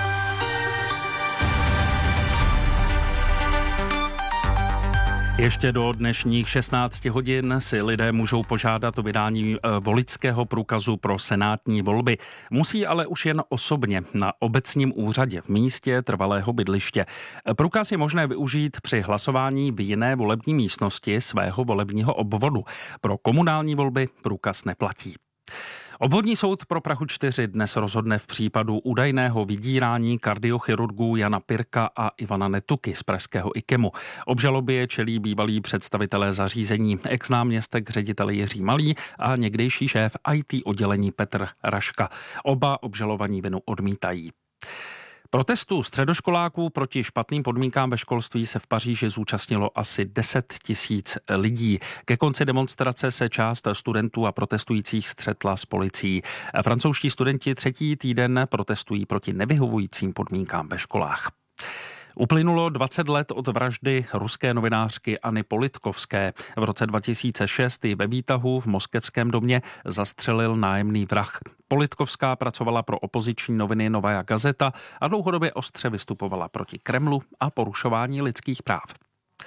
Ještě do dnešních šestnácti hodin si lidé můžou požádat o vydání voličského průkazu pro senátní volby. Musí ale už jen osobně na obecním úřadě v místě trvalého bydliště. Průkaz je možné využít při hlasování v jiné volební místnosti svého volebního obvodu. Pro komunální volby průkaz neplatí. Obvodní soud pro Prahu čtyři dnes rozhodne v případu údajného vydírání kardiochirurgů Jana Pirka a Ivana Netuky z pražského IKEMu. Obžalobě čelí bývalí představitelé zařízení, ex-náměstek ředitele Jiří Malý a někdejší šéf í té oddělení Petr Raška. Oba obžalovaní vinu odmítají. Protestu středoškoláků proti špatným podmínkám ve školství se v Paříži zúčastnilo asi deset tisíc lidí. Ke konci demonstrace se část studentů a protestujících střetla s policií. Francouzští studenti třetí týden protestují proti nevyhovujícím podmínkám ve školách. Uplynulo dvacet let od vraždy ruské novinářky Anny Politkovské. V roce dva tisíce šest ve výtahu v moskevském domě zastřelil nájemný vrah. Politkovská pracovala pro opoziční noviny Novaja Gazeta a dlouhodobě ostře vystupovala proti Kremlu a porušování lidských práv.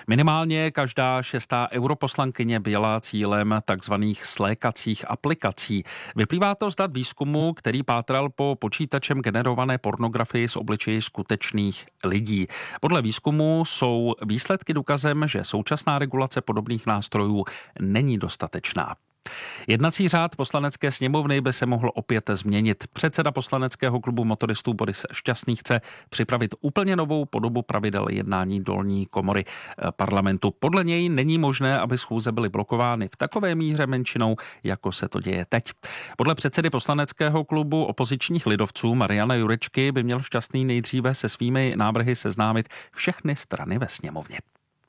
Minimálně každá šestá europoslankyně byla cílem takzvaných slékacích aplikací. Vyplývá to z dat výzkumu, který pátral po počítačem generované pornografii z obličeji skutečných lidí. Podle výzkumu jsou výsledky důkazem, že současná regulace podobných nástrojů není dostatečná. Jednací řád poslanecké sněmovny by se mohl opět změnit. Předseda poslaneckého klubu motoristů Boris Šťastný chce připravit úplně novou podobu pravidel jednání dolní komory parlamentu. Podle něj není možné, aby schůze byly blokovány v takové míře menšinou, jako se to děje teď. Podle předsedy poslaneckého klubu opozičních lidovců Mariana Jurečky by měl Šťastný nejdříve se svými návrhy seznámit všechny strany ve sněmovně.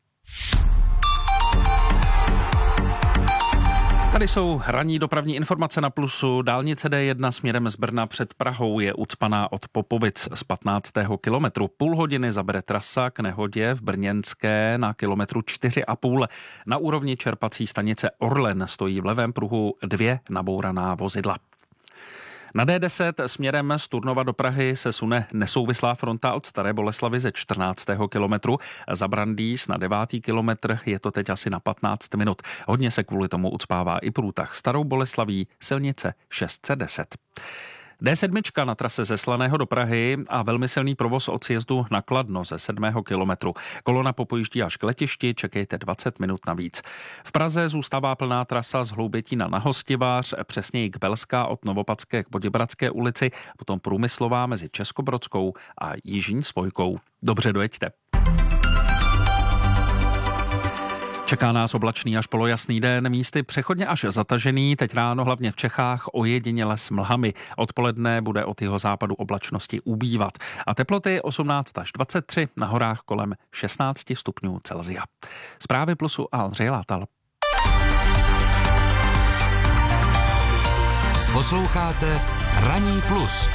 Tady jsou ranní dopravní informace na Plusu. Dálnice D jedna směrem z Brna před Prahou je ucpaná od Popovic z patnáctého kilometru. Půl hodiny zabere trasa k nehodě v Brněnské na kilometru čtyři a půl. Na úrovni čerpací stanice Orlen stojí v levém pruhu dvě nabouraná vozidla. Na D deset směrem z Turnova do Prahy se sune nesouvislá fronta od Staré Boleslavi ze čtrnáctého kilometru. Za Brandýs na devátý kilometr je to teď asi na patnáct minut. Hodně se kvůli tomu ucpává i průtah Starou Boleslaví, silnice šest set deset. D sedm na trase ze Slaného do Prahy a velmi silný provoz od sjezdu na Kladno ze sedmého kilometru. Kolona popojíždí až k letišti, čekejte dvacet minut navíc. V Praze zůstává plná trasa z Hloubětína na Hostivář, přesněji k Belská od Novopadské k Poděbradské ulici, potom Průmyslová mezi Českobrodskou a Jižní Spojkou. Dobře dojeďte. Čeká nás oblačný až polojasný den, místy přechodně až zatažený, teď ráno hlavně v Čechách ojediněle s mlhami. Odpoledne bude od jeho západu oblačnosti ubývat. A teploty osmnáct až dvacet tři, na horách kolem šestnáct stupňů Celsia. Zprávy Plusu a Ondřej Látal. Posloucháte Ranní plus.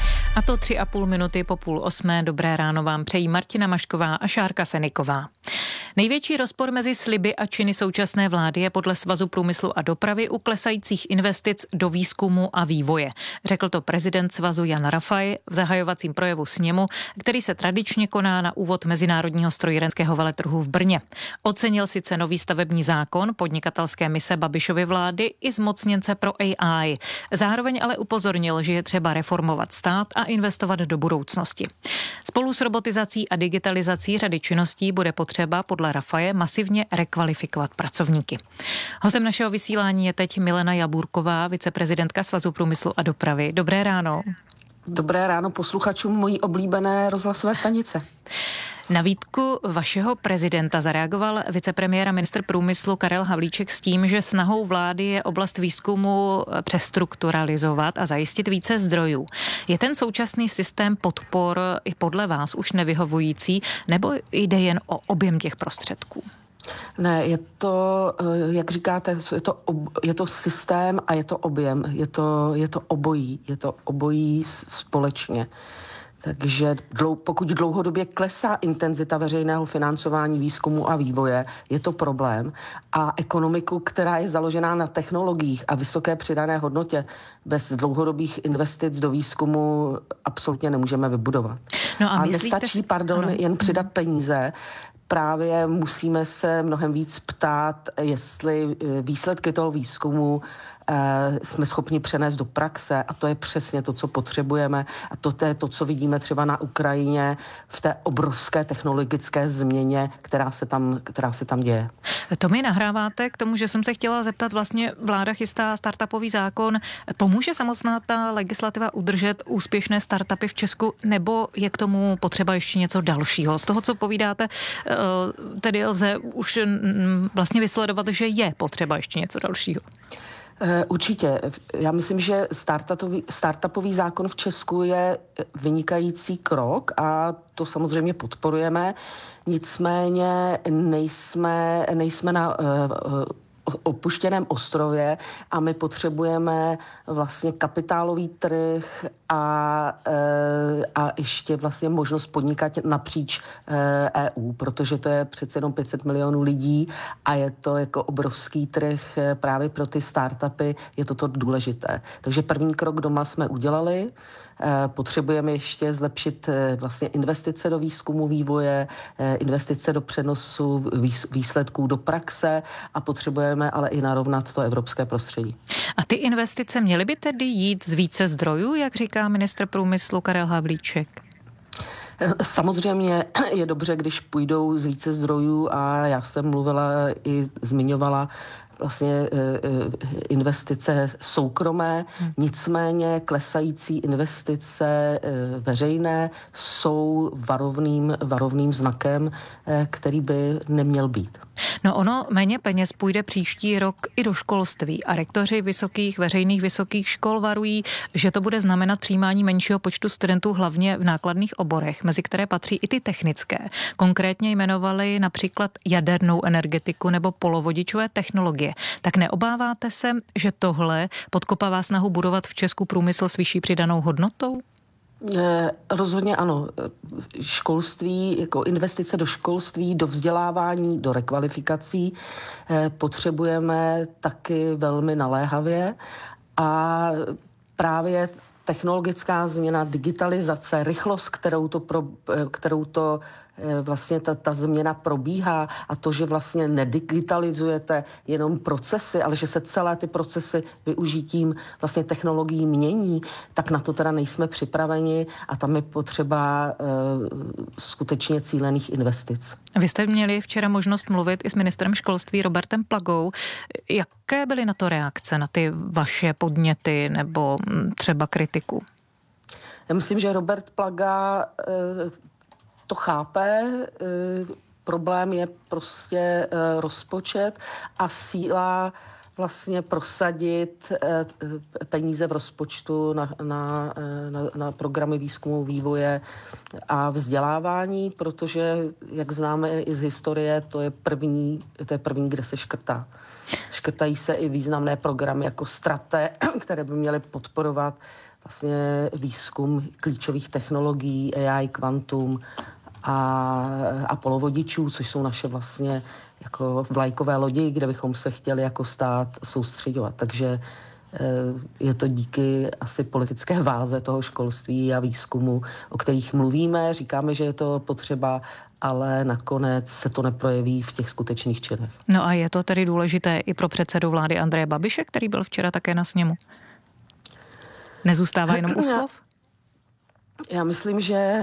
A to tři a půl minuty po půl osmé. Dobré ráno vám přejí Martina Mašková a Šárka Feniková. Největší rozpor mezi sliby a činy současné vlády je podle Svazu průmyslu a dopravy u klesajících investic do výzkumu a vývoje. Řekl to prezident svazu Jan Rafaj v zahajovacím projevu sněmu, který se tradičně koná na úvod Mezinárodního strojírenského veletrhu v Brně. Ocenil sice nový stavební zákon podnikatelské mise Babišovy vlády i zmocněnce pro A I. Zároveň ale upozornil, že je třeba reformovat stát a investovat do budoucnosti. Spolu s robotizací a digitalizací řady činností bude potřeba podle Rafaje masivně rekvalifikovat pracovníky. Hostem našeho vysílání je teď Milena Jaburková, viceprezidentka Svazu průmyslu a dopravy. Dobré ráno. Dobré ráno posluchačům mojí oblíbené rozhlasové stanice. Na výtku vašeho prezidenta zareagoval vicepremiér a ministr průmyslu Karel Havlíček s tím, že snahou vlády je oblast výzkumu přestrukturalizovat a zajistit více zdrojů. Je ten současný systém podpor i podle vás už nevyhovující, nebo jde jen o objem těch prostředků? Ne, je to, jak říkáte, je to, je to systém a je to objem. Je to, je to obojí. Je to obojí společně. Takže dlou, pokud dlouhodobě klesá intenzita veřejného financování výzkumu a vývoje, je to problém. A ekonomiku, která je založená na technologiích a vysoké přidané hodnotě, bez dlouhodobých investic do výzkumu absolutně nemůžeme vybudovat. No a, a nestačí, pardon, ano. jen přidat peníze. Právě musíme se mnohem víc ptát, jestli výsledky toho výzkumu jsme schopni přenést do praxe, a to je přesně to, co potřebujeme, a to je to, co vidíme třeba na Ukrajině v té obrovské technologické změně, která se tam, která se tam děje. To mi nahráváte k tomu, že jsem se chtěla zeptat, vlastně vláda chystá startupový zákon. Pomůže samotná ta legislativa udržet úspěšné startupy v Česku, nebo je k tomu potřeba ještě něco dalšího? Z toho, co povídáte, tedy lze už vlastně vysledovat, že je potřeba ještě něco dalšího. Určitě. Já myslím, že startupový, startupový zákon v Česku je vynikající krok a to samozřejmě podporujeme. Nicméně nejsme, nejsme na uh, opuštěném ostrově a my potřebujeme vlastně kapitálový trh a, a ještě vlastně možnost podnikat napříč E U, protože to je přece jenom pět set milionů lidí a je to jako obrovský trh právě pro ty startupy, je toto důležité. Takže první krok doma jsme udělali, Potřebujeme ještě zlepšit vlastně investice do výzkumu, vývoje, investice do přenosu výsledků do praxe a potřebujeme ale i narovnat to evropské prostředí. A ty investice měly by tedy jít z více zdrojů, jak říká ministr průmyslu Karel Havlíček? Samozřejmě je dobře, když půjdou z více zdrojů a já jsem mluvila i zmiňovala vlastně investice soukromé, hmm. nicméně klesající investice veřejné jsou varovným, varovným znakem, který by neměl být. No ono méně peněz půjde příští rok i do školství a rektoři vysokých, veřejných vysokých škol varují, že to bude znamenat přijímání menšího počtu studentů hlavně v nákladných oborech, mezi které patří i ty technické. Konkrétně jmenovali například jadernou energetiku nebo polovodičové technologie. Tak neobáváte se, že tohle podkopává snahu budovat v Česku průmysl s vyšší přidanou hodnotou? Rozhodně ano. Školství, jako investice do školství, do vzdělávání, do rekvalifikací potřebujeme taky velmi naléhavě a právě technologická změna, digitalizace, rychlost, kterou to, pro, kterou to vlastně ta, ta změna probíhá a to, že vlastně nedigitalizujete jenom procesy, ale že se celé ty procesy využitím vlastně technologií mění, tak na to teda nejsme připraveni a tam je potřeba uh, skutečně cílených investic. Vy jste měli včera možnost mluvit i s ministrem školství Robertem Plagou. Jaké byly na to reakce, na ty vaše podněty nebo třeba kritiku? Já myslím, že Robert Plaga uh, to chápe, problém je prostě rozpočet a síla vlastně prosadit peníze v rozpočtu na, na, na, na programy výzkumu, vývoje a vzdělávání, protože, jak známe i z historie, to je první, to je první, kde se škrtá. Škrtají se i významné programy jako Strate, které by měly podporovat vlastně výzkum klíčových technologií, A I, kvantum a, a polovodičů, což jsou naše vlastně jako vlajkové lodi, kde bychom se chtěli jako stát soustředovat. Takže je to díky asi politické váze toho školství a výzkumu, o kterých mluvíme, říkáme, že je to potřeba, ale nakonec se to neprojeví v těch skutečných činech. No a je to tedy důležité i pro předsedu vlády Andreje Babiše, který byl včera také na sněmu? Nezůstává jenom u slov? Já myslím, že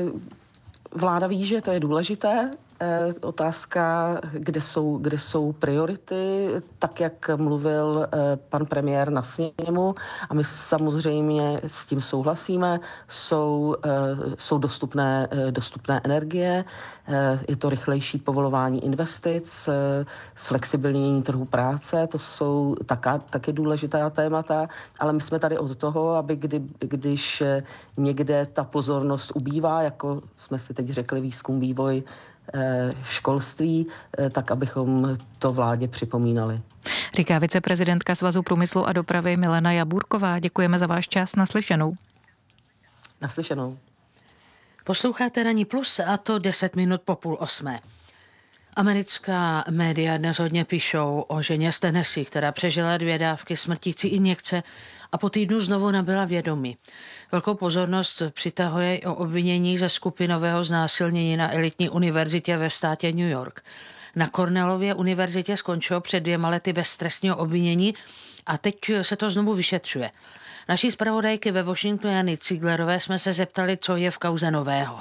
vláda ví, že to je důležité. Otázka, kde jsou, kde jsou priority, tak jak mluvil pan premiér na sněmu a my samozřejmě s tím souhlasíme, jsou, jsou dostupné, dostupné energie, je to rychlejší povolování investic, zflexibilnění trhu práce, to jsou taká, taky důležitá témata, ale my jsme tady od toho, aby kdy, když někde ta pozornost ubývá, jako jsme si teď řekli výzkum, vývoj, školství, tak abychom to vládě připomínali. Říká viceprezidentka Svazu průmyslu a dopravy Milena Jaburková. Děkujeme za váš čas. Naslyšenou. Naslyšenou. Posloucháte Ranní plus a to deset minut po půl osmé. Americká média dnes hodně píšou o ženě z Tennessee, která přežila dvě dávky smrtící injekce a po týdnu znovu nabyla vědomí. Velkou pozornost přitahuje i o obvinění ze skupinového znásilnění na elitní univerzitě ve státě New York. Na Cornellově univerzitě skončilo před dvěma lety bez trestního obvinění a teď se to znovu vyšetřuje. Naší zpravodajky ve Washingtonu Jany Ciglerové jsme se zeptali, co je v kauze nového.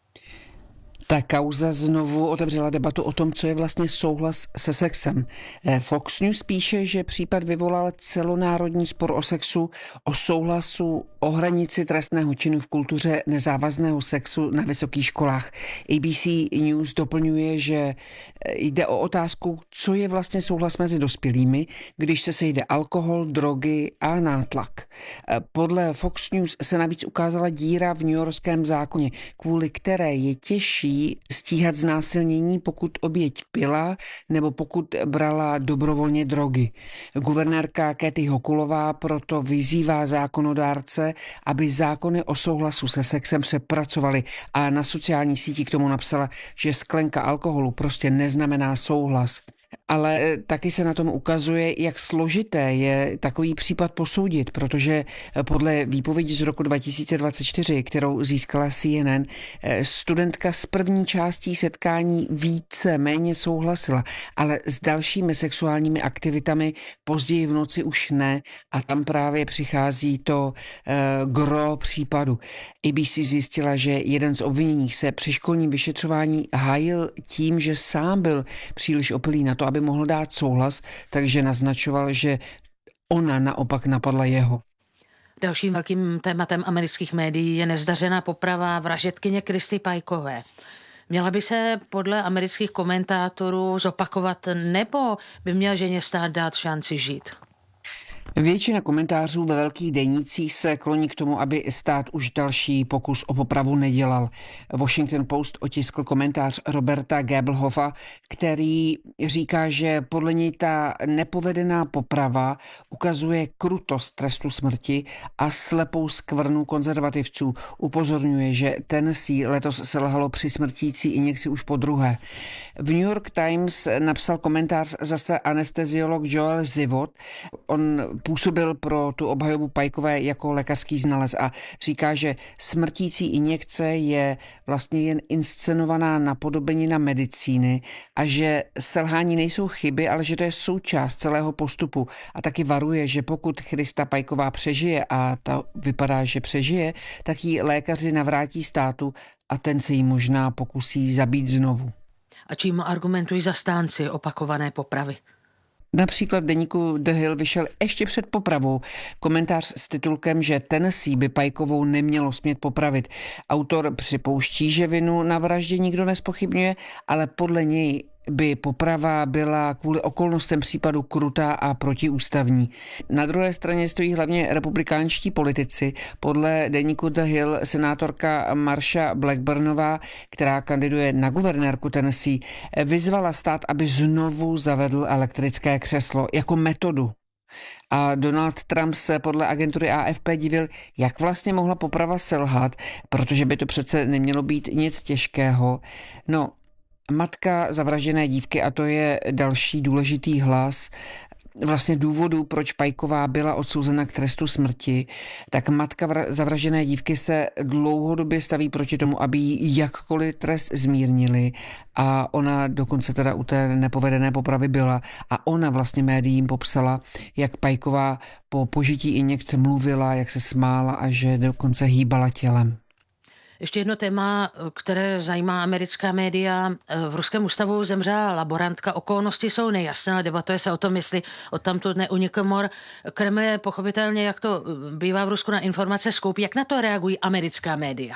Ta kauza znovu otevřela debatu o tom, co je vlastně souhlas se sexem. Fox News píše, že případ vyvolal celonárodní spor o sexu, o souhlasu, o hranici trestného činu v kultuře nezávazného sexu na vysokých školách. A B C News doplňuje, že jde o otázku, co je vlastně souhlas mezi dospělými, když se sejde alkohol, drogy a nátlak. Podle Fox News se navíc ukázala díra v newyorském zákoně, kvůli které je těžší stíhat znásilnění, pokud oběť pila nebo pokud brala dobrovolně drogy. Guvernérka Kathy Hochulová proto vyzývá zákonodárce, aby zákony o souhlasu se sexem přepracovali a na sociální síti k tomu napsala, že sklenka alkoholu prostě neznamená souhlas. Ale taky se na tom ukazuje, jak složité je takový případ posoudit, protože podle výpovědi z roku dva tisíce dvacet čtyři, kterou získala C N N, studentka s první částí setkání více méně souhlasila, ale s dalšími sexuálními aktivitami později v noci už ne a tam právě přichází to uh, gro případu. A B C zjistila, že jeden z obviněných se při školním vyšetřování hájil tím, že sám byl příliš opilý na to, aby mohl dát souhlas, takže naznačoval, že ona naopak napadla jeho. Dalším velkým tématem amerických médií je nezdařená poprava vražedkyně Kristy Pajkové. Měla by se podle amerických komentátorů zopakovat, nebo by měl ženě stát dát šanci žít? Většina komentářů ve velkých denících se kloní k tomu, aby stát už další pokus o popravu nedělal. Washington Post otiskl komentář Roberta Gabelhoffa, který říká, že podle něj ta nepovedená poprava ukazuje krutost trestu smrti a slepou skvrnu konzervativců. Upozorňuje, že Tennessee letos selhalo při smrtící injekci už po druhé. V New York Times napsal komentář zase anesteziolog Joel Zivot. On působil pro tu obhajobu Pajkové jako lékařský znalec a říká, že smrtící injekce je vlastně jen inscenovaná napodobenina medicíny a že selhání nejsou chyby, ale že to je součást celého postupu. A taky varuje, že pokud Krista Pajková přežije, a ta vypadá, že přežije, tak ji lékaři navrátí státu a ten se jí možná pokusí zabít znovu. A čím argumentují zastánci opakované popravy? Například v deníku The Hill vyšel ještě před popravou komentář s titulkem, že Tennessee by Pajkovou nemělo smět popravit. Autor připouští, že vinu na vraždě nikdo nezpochybňuje, ale podle něj by poprava byla kvůli okolnostem případu krutá a protiústavní. Na druhé straně stojí hlavně republikánští politici. Podle deníku The Hill senátorka Marsha Blackburnová, která kandiduje na guvernérku Tennessee, vyzvala stát, aby znovu zavedl elektrické křeslo jako metodu. A Donald Trump se podle agentury A F P divil, jak vlastně mohla poprava selhat, protože by to přece nemělo být nic těžkého. No, matka zavražděné dívky, a to je další důležitý hlas, vlastně důvodu, proč Pajková byla odsouzena k trestu smrti, tak matka vra- zavražděné dívky se dlouhodobě staví proti tomu, aby jí jakkoliv trest zmírnili a ona dokonce teda u té nepovedené popravy byla a ona vlastně médiím popsala, jak Pajková po požití injekce mluvila, jak se smála a že dokonce hýbala tělem. Ještě jedno téma, které zajímá americká média. V ruském ústavu zemřela laborantka. Okolnosti jsou nejasné, debatuje se o tom, jestli odtamtud neunikl mor. Kreml je pochopitelně, jak to bývá v Rusku, na informace skoupí. Jak na to reagují americká média?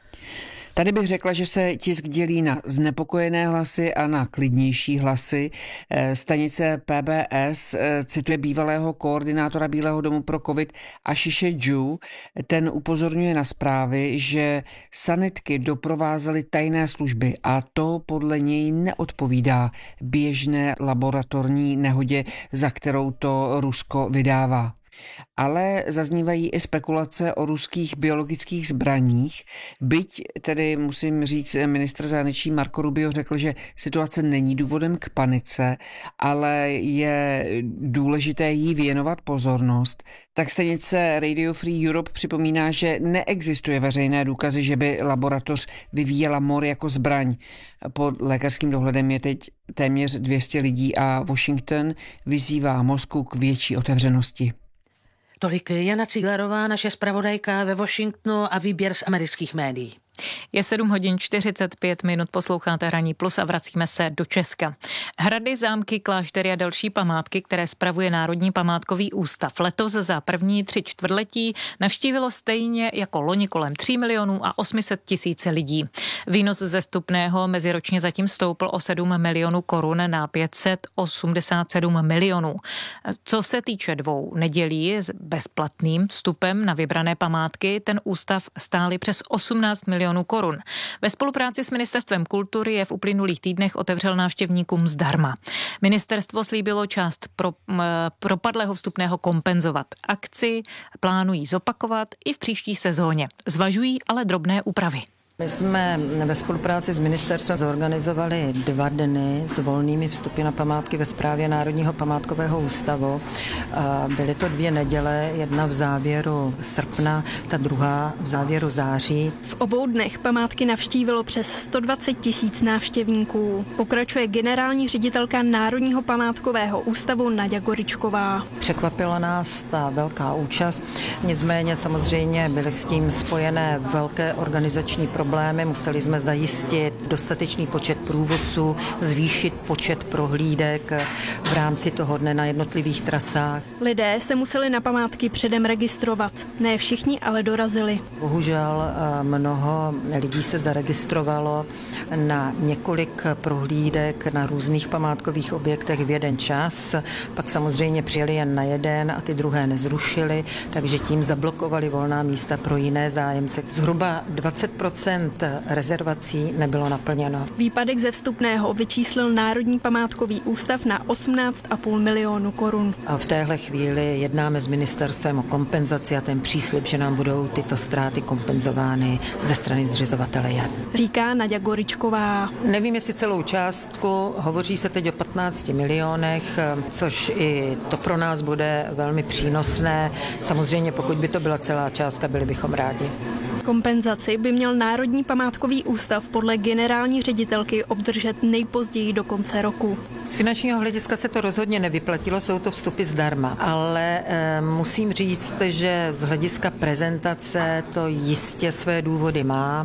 Tady bych řekla, že se tisk dělí na znepokojené hlasy a na klidnější hlasy. Stanice P B S cituje bývalého koordinátora Bílého domu pro covid Ashiše Ju. Ten upozorňuje na zprávy, že sanitky doprovázely tajné služby a to podle něj neodpovídá běžné laboratorní nehodě, za kterou to Rusko vydává. Ale zaznívají i spekulace o ruských biologických zbraních. Byť tedy musím říct, ministr zahraničí Marco Rubio řekl, že situace není důvodem k panice, ale je důležité jí věnovat pozornost. Tak stanice Radio Free Europe připomíná, že neexistuje veřejné důkazy, že by laboratoř vyvíjela mor jako zbraň. Pod lékařským dohledem je teď téměř dvě stě lidí a Washington vyzývá Moskvu k větší otevřenosti. Tolik Jana Cílerová, naše zpravodajka ve Washingtonu a výběr z amerických médií. Je sedm hodin čtyřicet pět minut, posloucháte Ranní plus a vracíme se do Česka. Hrady, zámky, kláštery a další památky, které spravuje Národní památkový ústav, letos za první tři čtvrtletí navštívilo stejně jako loni kolem tří milionů a osm set tisíc lidí. Výnos ze vstupného meziročně zatím stoupl o sedm milionů korun na pět set osmdesát sedm milionů. Co se týče dvou nedělí s bezplatným vstupem na vybrané památky, ten ústav stály přes osmnáct milionů korun. Ve spolupráci s Ministerstvem kultury je v uplynulých týdnech otevřel návštěvníkům zdarma. Ministerstvo slíbilo část pro, m, propadlého vstupného kompenzovat. Akci plánují zopakovat i v příští sezóně. Zvažují ale drobné úpravy. My jsme ve spolupráci s ministerstvem zorganizovali dva dny s volnými vstupy na památky ve správě Národního památkového ústavu. Byly to dvě neděle, jedna v závěru srpna, ta druhá v závěru září. V obou dnech památky navštívilo přes sto dvacet tisíc návštěvníků. Pokračuje generální ředitelka Národního památkového ústavu Naďa Goričková. Překvapila nás ta velká účast, nicméně samozřejmě byly s tím spojené velké organizační problémy. Museli jsme zajistit dostatečný počet průvodců, zvýšit počet prohlídek v rámci toho dne na jednotlivých trasách. Lidé se museli na památky předem registrovat. Ne všichni ale dorazili. Bohužel mnoho lidí se zaregistrovalo na několik prohlídek na různých památkových objektech v jeden čas. Pak samozřejmě přijeli jen na jeden a ty druhé nezrušili, takže tím zablokovali volná místa pro jiné zájemce. Zhruba dvacet procent rezervací nebylo naplněno. Výpadek ze vstupného vyčíslil Národní památkový ústav na osmnáct a půl milionu korun. A v téhle chvíli jednáme s ministerstvem o kompenzaci a ten příslib, že nám budou tyto ztráty kompenzovány ze strany zřizovatele je. Říká Naďa Goričková. Nevím, jestli celou částku, hovoří se teď o patnácti milionech, což i to pro nás bude velmi přínosné. Samozřejmě, pokud by to byla celá částka, byli bychom rádi. Kompenzaci by měl Národní památkový ústav podle generální ředitelky obdržet nejpozději do konce roku. Z finančního hlediska se to rozhodně nevyplatilo, jsou to vstupy zdarma, ale e, musím říct, že z hlediska prezentace to jistě své důvody má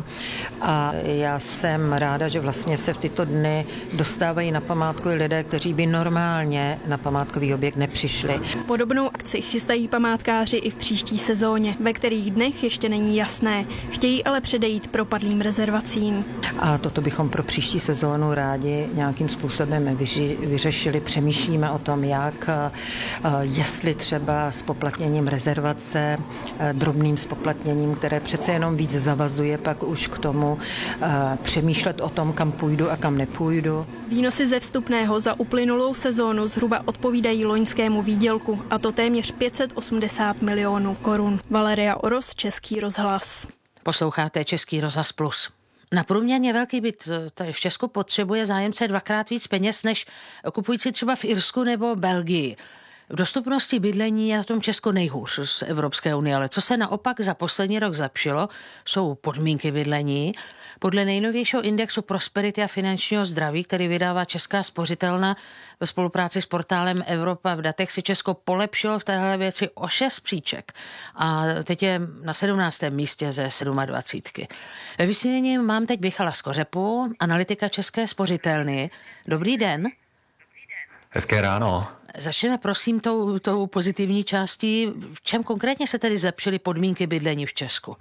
a já jsem ráda, že vlastně se v tyto dny dostávají na památku i lidé, kteří by normálně na památkový objekt nepřišli. Podobnou akci chystají památkáři i v příští sezóně, ve kterých dnech ještě není jasné. Chtějí ale předejít propadlým rezervacím. A toto bychom pro příští sezónu rádi nějakým způsobem vyři, vyřešili. Přemýšlíme o tom, jak, jestli třeba s poplatněním rezervace, drobným spoplatněním, které přece jenom víc zavazuje pak už k tomu přemýšlet o tom, kam půjdu a kam nepůjdu. Výnosy ze vstupného za uplynulou sezónu zhruba odpovídají loňskému výdělku, a to téměř pět set osmdesát milionů korun. Valeria Oros, Český rozhlas. Posloucháte Český rozhlas Plus. Na průměrně velký byt tady v Česku potřebuje zájemce dvakrát víc peněz než kupující třeba v Irsku nebo Belgii. V dostupnosti bydlení je na tom Česko nejhůř z Evropské unie, ale co se naopak za poslední rok zlepšilo, jsou podmínky bydlení. Podle nejnovějšího indexu prosperity a finančního zdraví, který vydává Česká spořitelna ve spolupráci s portálem Evropa v datech, si Česko polepšilo v téhle věci o šest příček a teď je na sedmnáctém místě ze dvacítky. Ve vysílání mám teď Michala Skořepu, analytika České spořitelny. Dobrý den. Hezké ráno. Začneme prosím tou, tou pozitivní částí. V čem konkrétně se tedy zlepšily podmínky bydlení v Česku?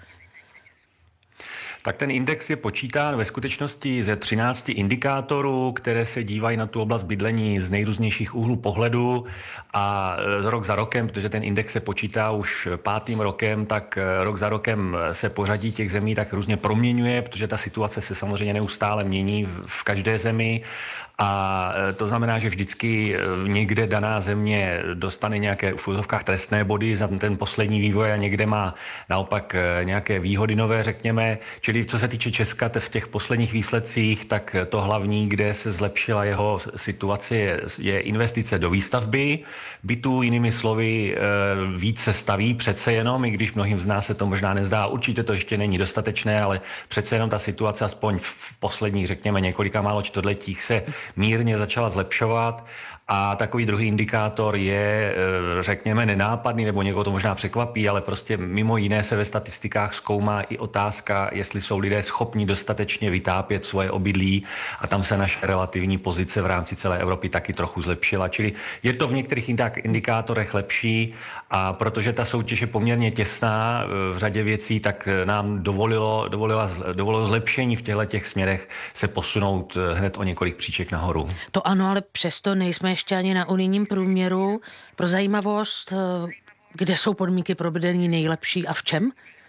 Tak ten index je počítán ve skutečnosti ze třinácti indikátorů, které se dívají na tu oblast bydlení z nejrůznějších úhlů pohledu a rok za rokem, protože ten index se počítá už pátým rokem, tak rok za rokem se pořadí těch zemí tak různě proměňuje, protože ta situace se samozřejmě neustále mění v každé zemi. A to znamená, že vždycky někde daná země dostane nějaké v úzovkách trestné body za ten poslední vývoj a někde má naopak nějaké výhody nové, řekněme. Čili co se týče Česka v těch posledních výsledcích, tak to hlavní, kde se zlepšila jeho situace, je investice do výstavby bytů. Jinými slovy, víc se staví přece jenom, i když mnohým z nás se to možná nezdá. Určitě to ještě není dostatečné, ale přece jenom ta situace aspoň v posledních, řekněme, několika málo čtvrtletích se mírně začala zlepšovat. A takový druhý indikátor je, řekněme, nenápadný, nebo někoho to možná překvapí, ale prostě mimo jiné se ve statistikách zkoumá i otázka, jestli jsou lidé schopni dostatečně vytápět svoje obydlí, a tam se naše relativní pozice v rámci celé Evropy taky trochu zlepšila. Čili je to v některých indikátorech lepší, a protože ta soutěž je poměrně těsná v řadě věcí, tak nám dovolilo, dovolilo, dovolilo zlepšení v těchto těch směrech se posunout hned o několik příček nahoru. To ano, ale přesto nejsme ještě ani na unijním průměru. Pro zajímavost, kde jsou podmínky pro bydlení nejlepší a v čem?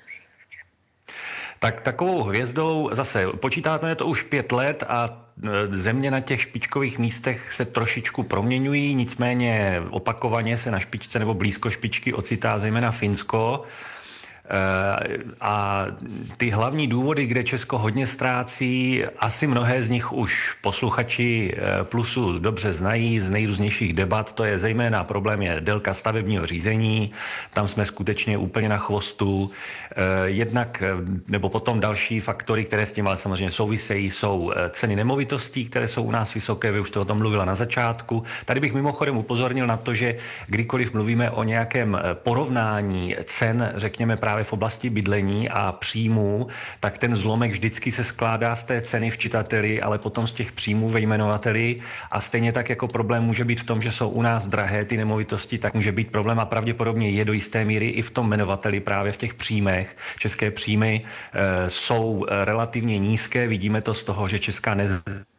Tak takovou hvězdou, zase počítáme to už pět let a země na těch špičkových místech se trošičku proměňují, nicméně opakovaně se na špičce nebo blízko špičky ocitá zejména Finsko. A ty hlavní důvody, kde Česko hodně ztrácí, asi mnohé z nich už posluchači Plusu dobře znají z nejrůznějších debat. To je zejména problém je délka stavebního řízení. Tam jsme skutečně úplně na chvostu. Jednak, nebo potom další faktory, které s tím ale samozřejmě souvisejí, jsou ceny nemovitostí, které jsou u nás vysoké. Vy už jste o tom mluvila na začátku. Tady bych mimochodem upozornil na to, že kdykoliv mluvíme o nějakém porovnání cen, řekněme právě v oblasti bydlení a příjmů, tak ten zlomek vždycky se skládá z té ceny v čitateli, ale potom z těch příjmů ve jmenovateli. A stejně tak jako problém může být v tom, že jsou u nás drahé ty nemovitosti, tak může být problém a pravděpodobně je do jisté míry i v tom jmenovateli, právě v těch příjmech. České příjmy e, jsou relativně nízké, vidíme to z toho, že česká nez...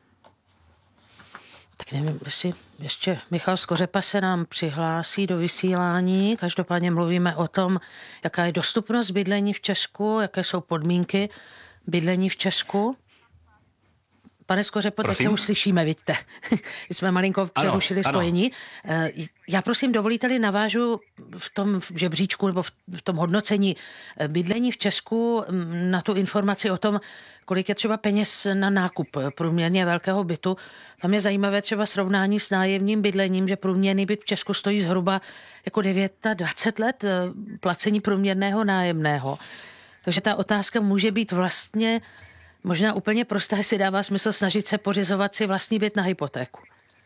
Tak nevím, jestli ještě Michal Skořepa se nám přihlásí do vysílání. Každopádně mluvíme o tom, jaká je dostupnost bydlení v Česku, jaké jsou podmínky bydlení v Česku. Pane Skořepo, teď se už slyšíme, vidíte. My jsme malinko přerušili ano, spojení. Ano. Já prosím, dovolíte-li navážu v tom žebříčku nebo v tom hodnocení bydlení v Česku na tu informaci o tom, kolik je třeba peněz na nákup průměrně velkého bytu. Tam je zajímavé třeba srovnání s nájemním bydlením, že průměrný byt v Česku stojí zhruba jako dvacet devět let placení průměrného nájemného. Takže ta otázka může být vlastně možná úplně prostá, jestli dává smysl snažit se pořizovat si vlastní byt na hypotéku.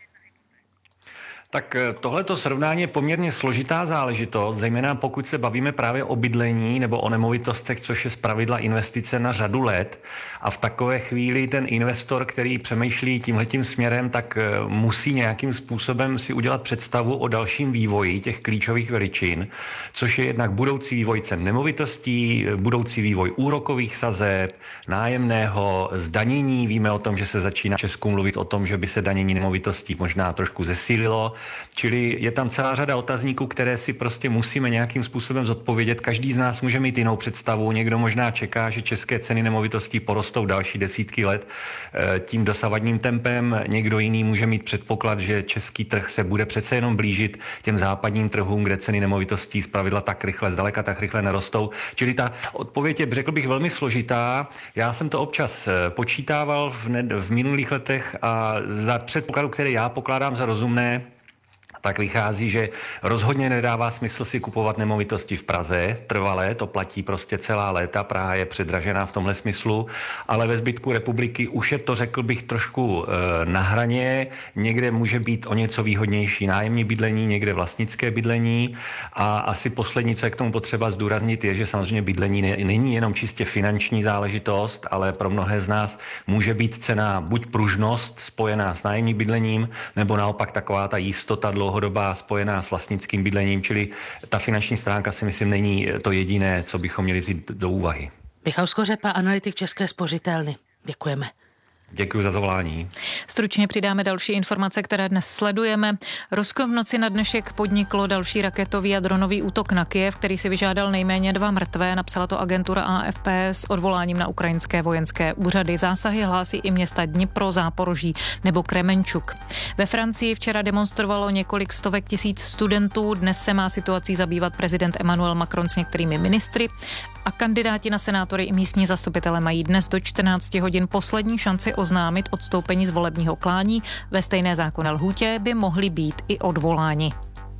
Tak tohleto srovnání je poměrně složitá záležitost, zejména pokud se bavíme právě o bydlení nebo o nemovitostech, což je zpravidla investice na řadu let. A v takové chvíli ten investor, který přemýšlí tímhletím směrem, tak musí nějakým způsobem si udělat představu o dalším vývoji těch klíčových veličin, což je jednak budoucí vývoj cen nemovitostí, budoucí vývoj úrokových sazeb, nájemného, zdanění. Víme o tom, že se začíná v Česku mluvit o tom, že by se danění nemovitostí možná trošku zesílilo. Čili je tam celá řada otazníků, které si prostě musíme nějakým způsobem zodpovědět. Každý z nás může mít jinou představu. Někdo možná čeká, že české ceny nemovitostí porostou další desítky let tím dosavadním tempem. Někdo jiný může mít předpoklad, že český trh se bude přece jenom blížit těm západním trhům, kde ceny nemovitostí zpravidla tak rychle, zdaleka tak rychle nerostou. Čili ta odpověď je, řekl bych, velmi složitá. Já jsem to občas počítával v, ne- v minulých letech a za předpokladu, který já pokládám za rozumné, tak vychází, že rozhodně nedává smysl si kupovat nemovitosti v Praze trvalé, to platí prostě celá léta, Praha je předražená v tomhle smyslu, ale ve zbytku republiky už je to, řekl bych, trošku e, na hraně, někde může být o něco výhodnější nájemní bydlení, někde vlastnické bydlení a asi poslední, co je k tomu potřeba zdůraznit, je, že samozřejmě bydlení ne, není jenom čistě finanční záležitost, ale pro mnohé z nás může být cena buď pružnost spojená s nájemním bydlením, nebo naopak taková ta jistota dlouhodobá spojená s vlastnickým bydlením, čili ta finanční stránka si myslím není to jediné, co bychom měli vzít do úvahy. Michal Skořepa, analytik České spořitelny. Děkujeme. Děkuji za zavolání. Stručně přidáme další informace, které dnes sledujeme. Rusko v noci na dnešek podniklo další raketový a dronový útok na Kyjev, který si vyžádal nejméně dva mrtvé, napsala to agentura A F P s odvoláním na ukrajinské vojenské úřady. Zásahy hlásí i města Dnipro, Záporoží nebo Kremenčuk. Ve Francii včera demonstrovalo několik stovek tisíc studentů, dnes se má situací zabývat prezident Emmanuel Macron s některými ministry a kandidáti na senátory i místní zastupitele mají dnes do čtrnácti hodin poslední šanci oznámit odstoupení z volebního klání. Ve stejné zákonné lhůtě by mohli být i odvoláni.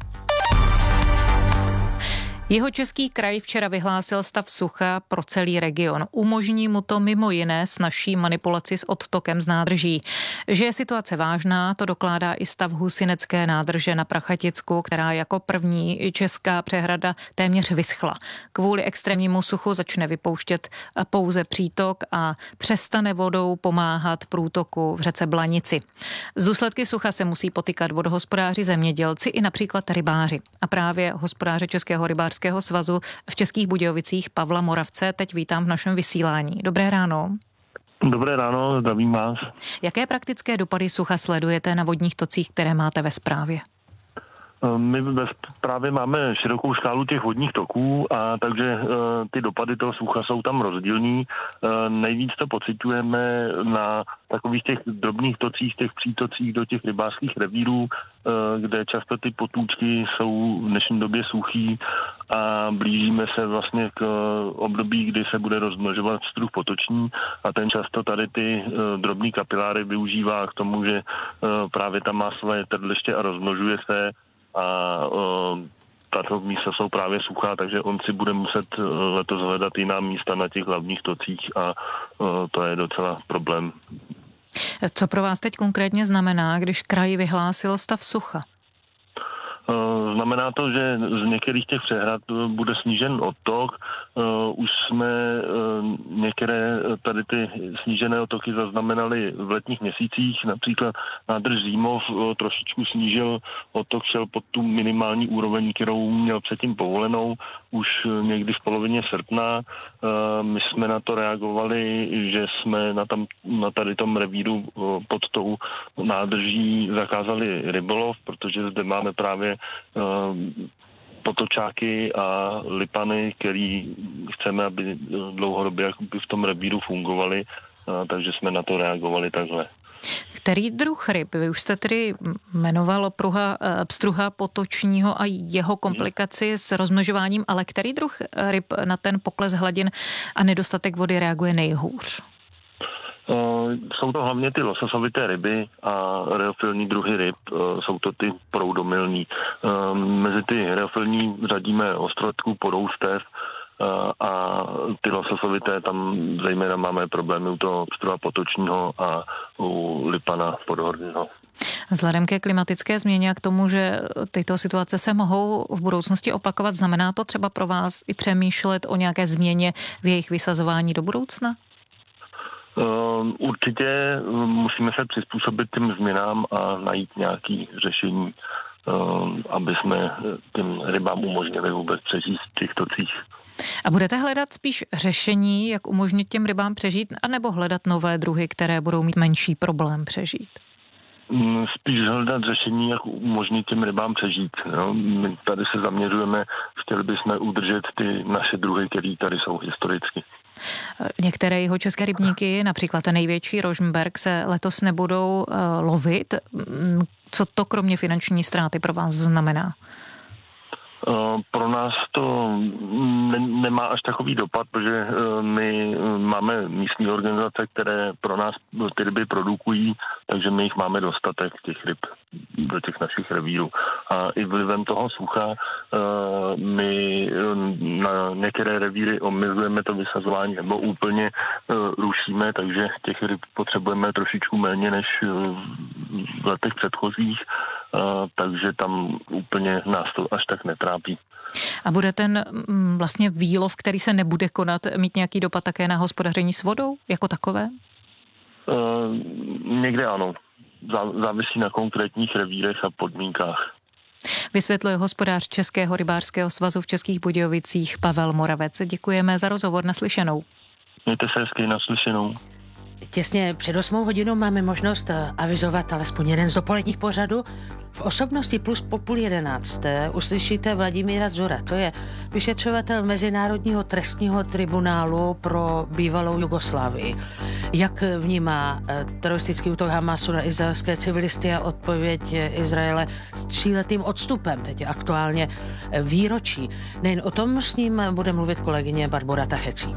Jihočeský kraj včera vyhlásil stav sucha pro celý region. Umožní mu to mimo jiné snazší manipulaci s odtokem z nádrží. Že je situace vážná, to dokládá i stav Husinecké nádrže na Prachaticku, která jako první česká přehrada téměř vyschla. Kvůli extrémnímu suchu začne vypouštět pouze přítok a přestane vodou pomáhat průtoku v řece Blanici. Z důsledky sucha se musí potýkat vodohospodáři, zemědělci i například rybáři. A právě hospodáře Českého rybářského svazu v Českých Budějovicích Pavla Moravce teď vítám v našem vysílání. Dobré ráno. Dobré ráno, zdravím vás. Jaké praktické dopady sucha sledujete na vodních tocích, které máte ve správě? My právě máme širokou škálu těch vodních toků, a takže ty dopady toho sucha jsou tam rozdílný. Nejvíc to pociťujeme na takových těch drobných tocích, těch přítocích do těch rybářských revírů, kde často ty potůčky jsou v dnešní době suchý a blížíme se vlastně k období, kdy se bude rozmnožovat struh potoční, a ten často tady ty drobný kapiláry využívá k tomu, že právě tam má své trdliště a rozmnožuje se, a tato místa jsou právě suchá, takže on si bude muset letos hledat jiná místa na těch hlavních tocích, a to je docela problém. Co pro vás teď konkrétně znamená, když kraj vyhlásil stav sucha? Znamená to, že z některých těch přehrad bude snížen odtok. Už jsme některé tady ty snížené odtoky zaznamenali v letních měsících. Například nádrž Římov trošičku snížil odtok, šel pod tu minimální úroveň, kterou měl předtím povolenou už někdy v polovině srpna. My jsme na to reagovali, že jsme na, tam, na tady tom revíru pod tou nádrží zakázali rybolov, protože zde máme právě potočáky a lipany, který chceme, aby dlouhodobě v tom revíru fungovaly, takže jsme na to reagovali takhle. Který druh ryb? Vy už jste tedy jmenoval pruha, pstruha potočního a jeho komplikaci s rozmnožováním, ale který druh ryb na ten pokles hladin a nedostatek vody reaguje nejhůř? Jsou to hlavně ty lososovité ryby a reofilní druhy ryb, jsou to ty proudomilní. Mezi ty reofilní řadíme ostrotku, podoustev, a ty lososovité, tam zejména máme problémy u toho pstruha potočního a u lipana podhorního. Vzhledem ke klimatické změně a k tomu, že tyto situace se mohou v budoucnosti opakovat, znamená to třeba pro vás i přemýšlet o nějaké změně v jejich vysazování do budoucna? Určitě musíme se přizpůsobit těm změnám a najít nějaké řešení, aby jsme těm rybám umožnili vůbec přežít v těch tocích. A budete hledat spíš řešení, jak umožnit těm rybám přežít, anebo hledat nové druhy, které budou mít menší problém přežít? Spíš hledat řešení, jak umožnit těm rybám přežít. Jo? My tady se zaměřujeme, chtěli bychom udržet ty naše druhy, které tady jsou historicky. Některé jeho české rybníky, například ten největší Rožmberk, se letos nebudou uh, lovit. Co to kromě finanční ztráty pro vás znamená? Pro nás to ne, nemá až takový dopad, protože my máme místní organizace, které pro nás ty ryby produkují, takže my jich máme dostatek, těch ryb, do těch našich revírů. A i vlivem toho sucha my na některé revíry omezujeme to vysazování nebo úplně rušíme, takže těch ryb potřebujeme trošičku méně než v letech předchozích, takže tam úplně nás to až tak netrápí. A bude ten vlastně výlov, který se nebude konat, mít nějaký dopad také na hospodaření s vodou jako takové? Uh, někde ano. Závisí na konkrétních revírech a podmínkách. Vysvětluje hospodář Českého rybářského svazu v Českých Budějovicích Pavel Moravec. Děkujeme za rozhovor, naslyšenou. Mějte se hezky, naslyšenou. Těsně před osmou hodinou máme možnost avizovat alespoň jeden z dopoledních pořadů. V Osobnosti plus po půl jedenácté uslyšíte Vladimíra Dzura. To je vyšetřovatel Mezinárodního trestního tribunálu pro bývalou Jugoslávii. Jak vnímá teroristický útok Hamasu na izraelské civilisty a odpověď Izraele s tříletým odstupem, teď je aktuálně výročí. Nejen o tom s ním bude mluvit kolegyně Barbora Tachecí.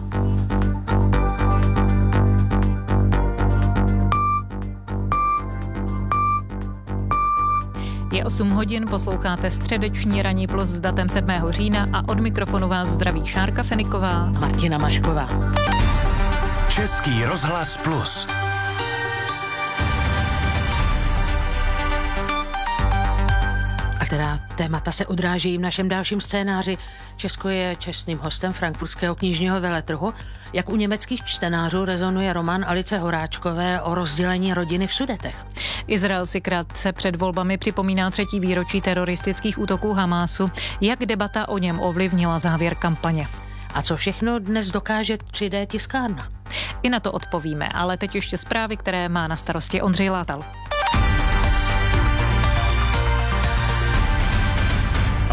Je osm hodin, posloucháte středeční Ranní plus s datem sedmého října a od mikrofonu vás zdraví Šárka Feniková a Martina Mašková. Český rozhlas plus. A která témata se odráží v našem dalším scénáři. Česko je čestným hostem frankfurtského knižního veletrhu. Jak u německých čtenářů rezonuje román Alice Horáčkové o rozdělení rodiny v Sudetech. Izrael si krátce před volbami připomíná třetí výročí teroristických útoků Hamásu. Jak debata o něm ovlivnila závěr kampaně? A co všechno dnes dokáže tři dé tiskárna? I na to odpovíme, ale teď ještě zprávy, které má na starosti Ondřej Látal.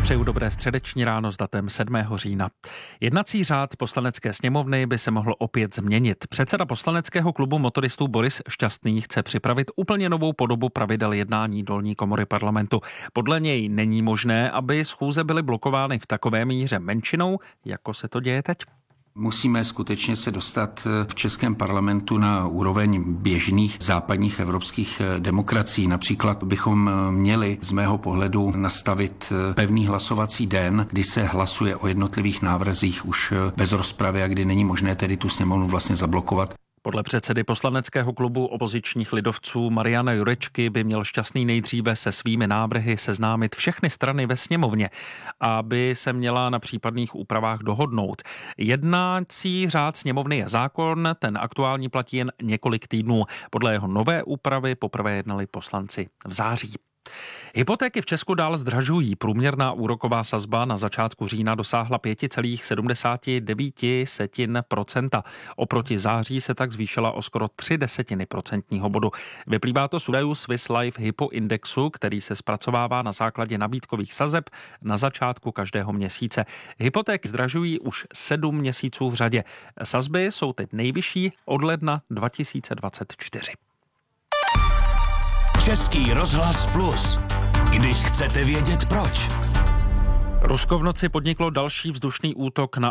Přeju dobré středeční ráno s datem sedmého října. Jednací řád Poslanecké sněmovny by se mohl opět změnit. Předseda poslaneckého klubu motoristů Boris Šťastný chce připravit úplně novou podobu pravidel jednání dolní komory parlamentu. Podle něj není možné, aby schůze byly blokovány v takové míře menšinou, jako se to děje teď. Musíme skutečně se dostat v českém parlamentu na úroveň běžných západních evropských demokracií. Například bychom měli z mého pohledu nastavit pevný hlasovací den, kdy se hlasuje o jednotlivých návrzích už bez rozpravy a kdy není možné tedy tu sněmovnu vlastně zablokovat. Podle předsedy poslaneckého klubu opozičních lidovců Mariana Jurečky by měl Šťastný nejdříve se svými návrhy seznámit všechny strany ve sněmovně, aby se měla na případných úpravách dohodnout. Jednací řád sněmovny je zákon, ten aktuální platí jen několik týdnů. Podle jeho nové úpravy poprvé jednali poslanci v září. Hypotéky v Česku dál zdražují. Průměrná úroková sazba na začátku října dosáhla pět celá sedmdesát devět procenta. Oproti září se tak zvýšila o skoro tři desetiny procentního bodu. Vyplývá to z údajů Swiss Life Hypo Indexu, který se zpracovává na základě nabídkových sazeb na začátku každého měsíce. Hypotéky zdražují už sedm měsíců v řadě. Sazby jsou teď nejvyšší od ledna dva tisíce dvacet čtyři. Český rozhlas Plus. Když chcete vědět proč. Rusko v noci podniklo další vzdušný útok na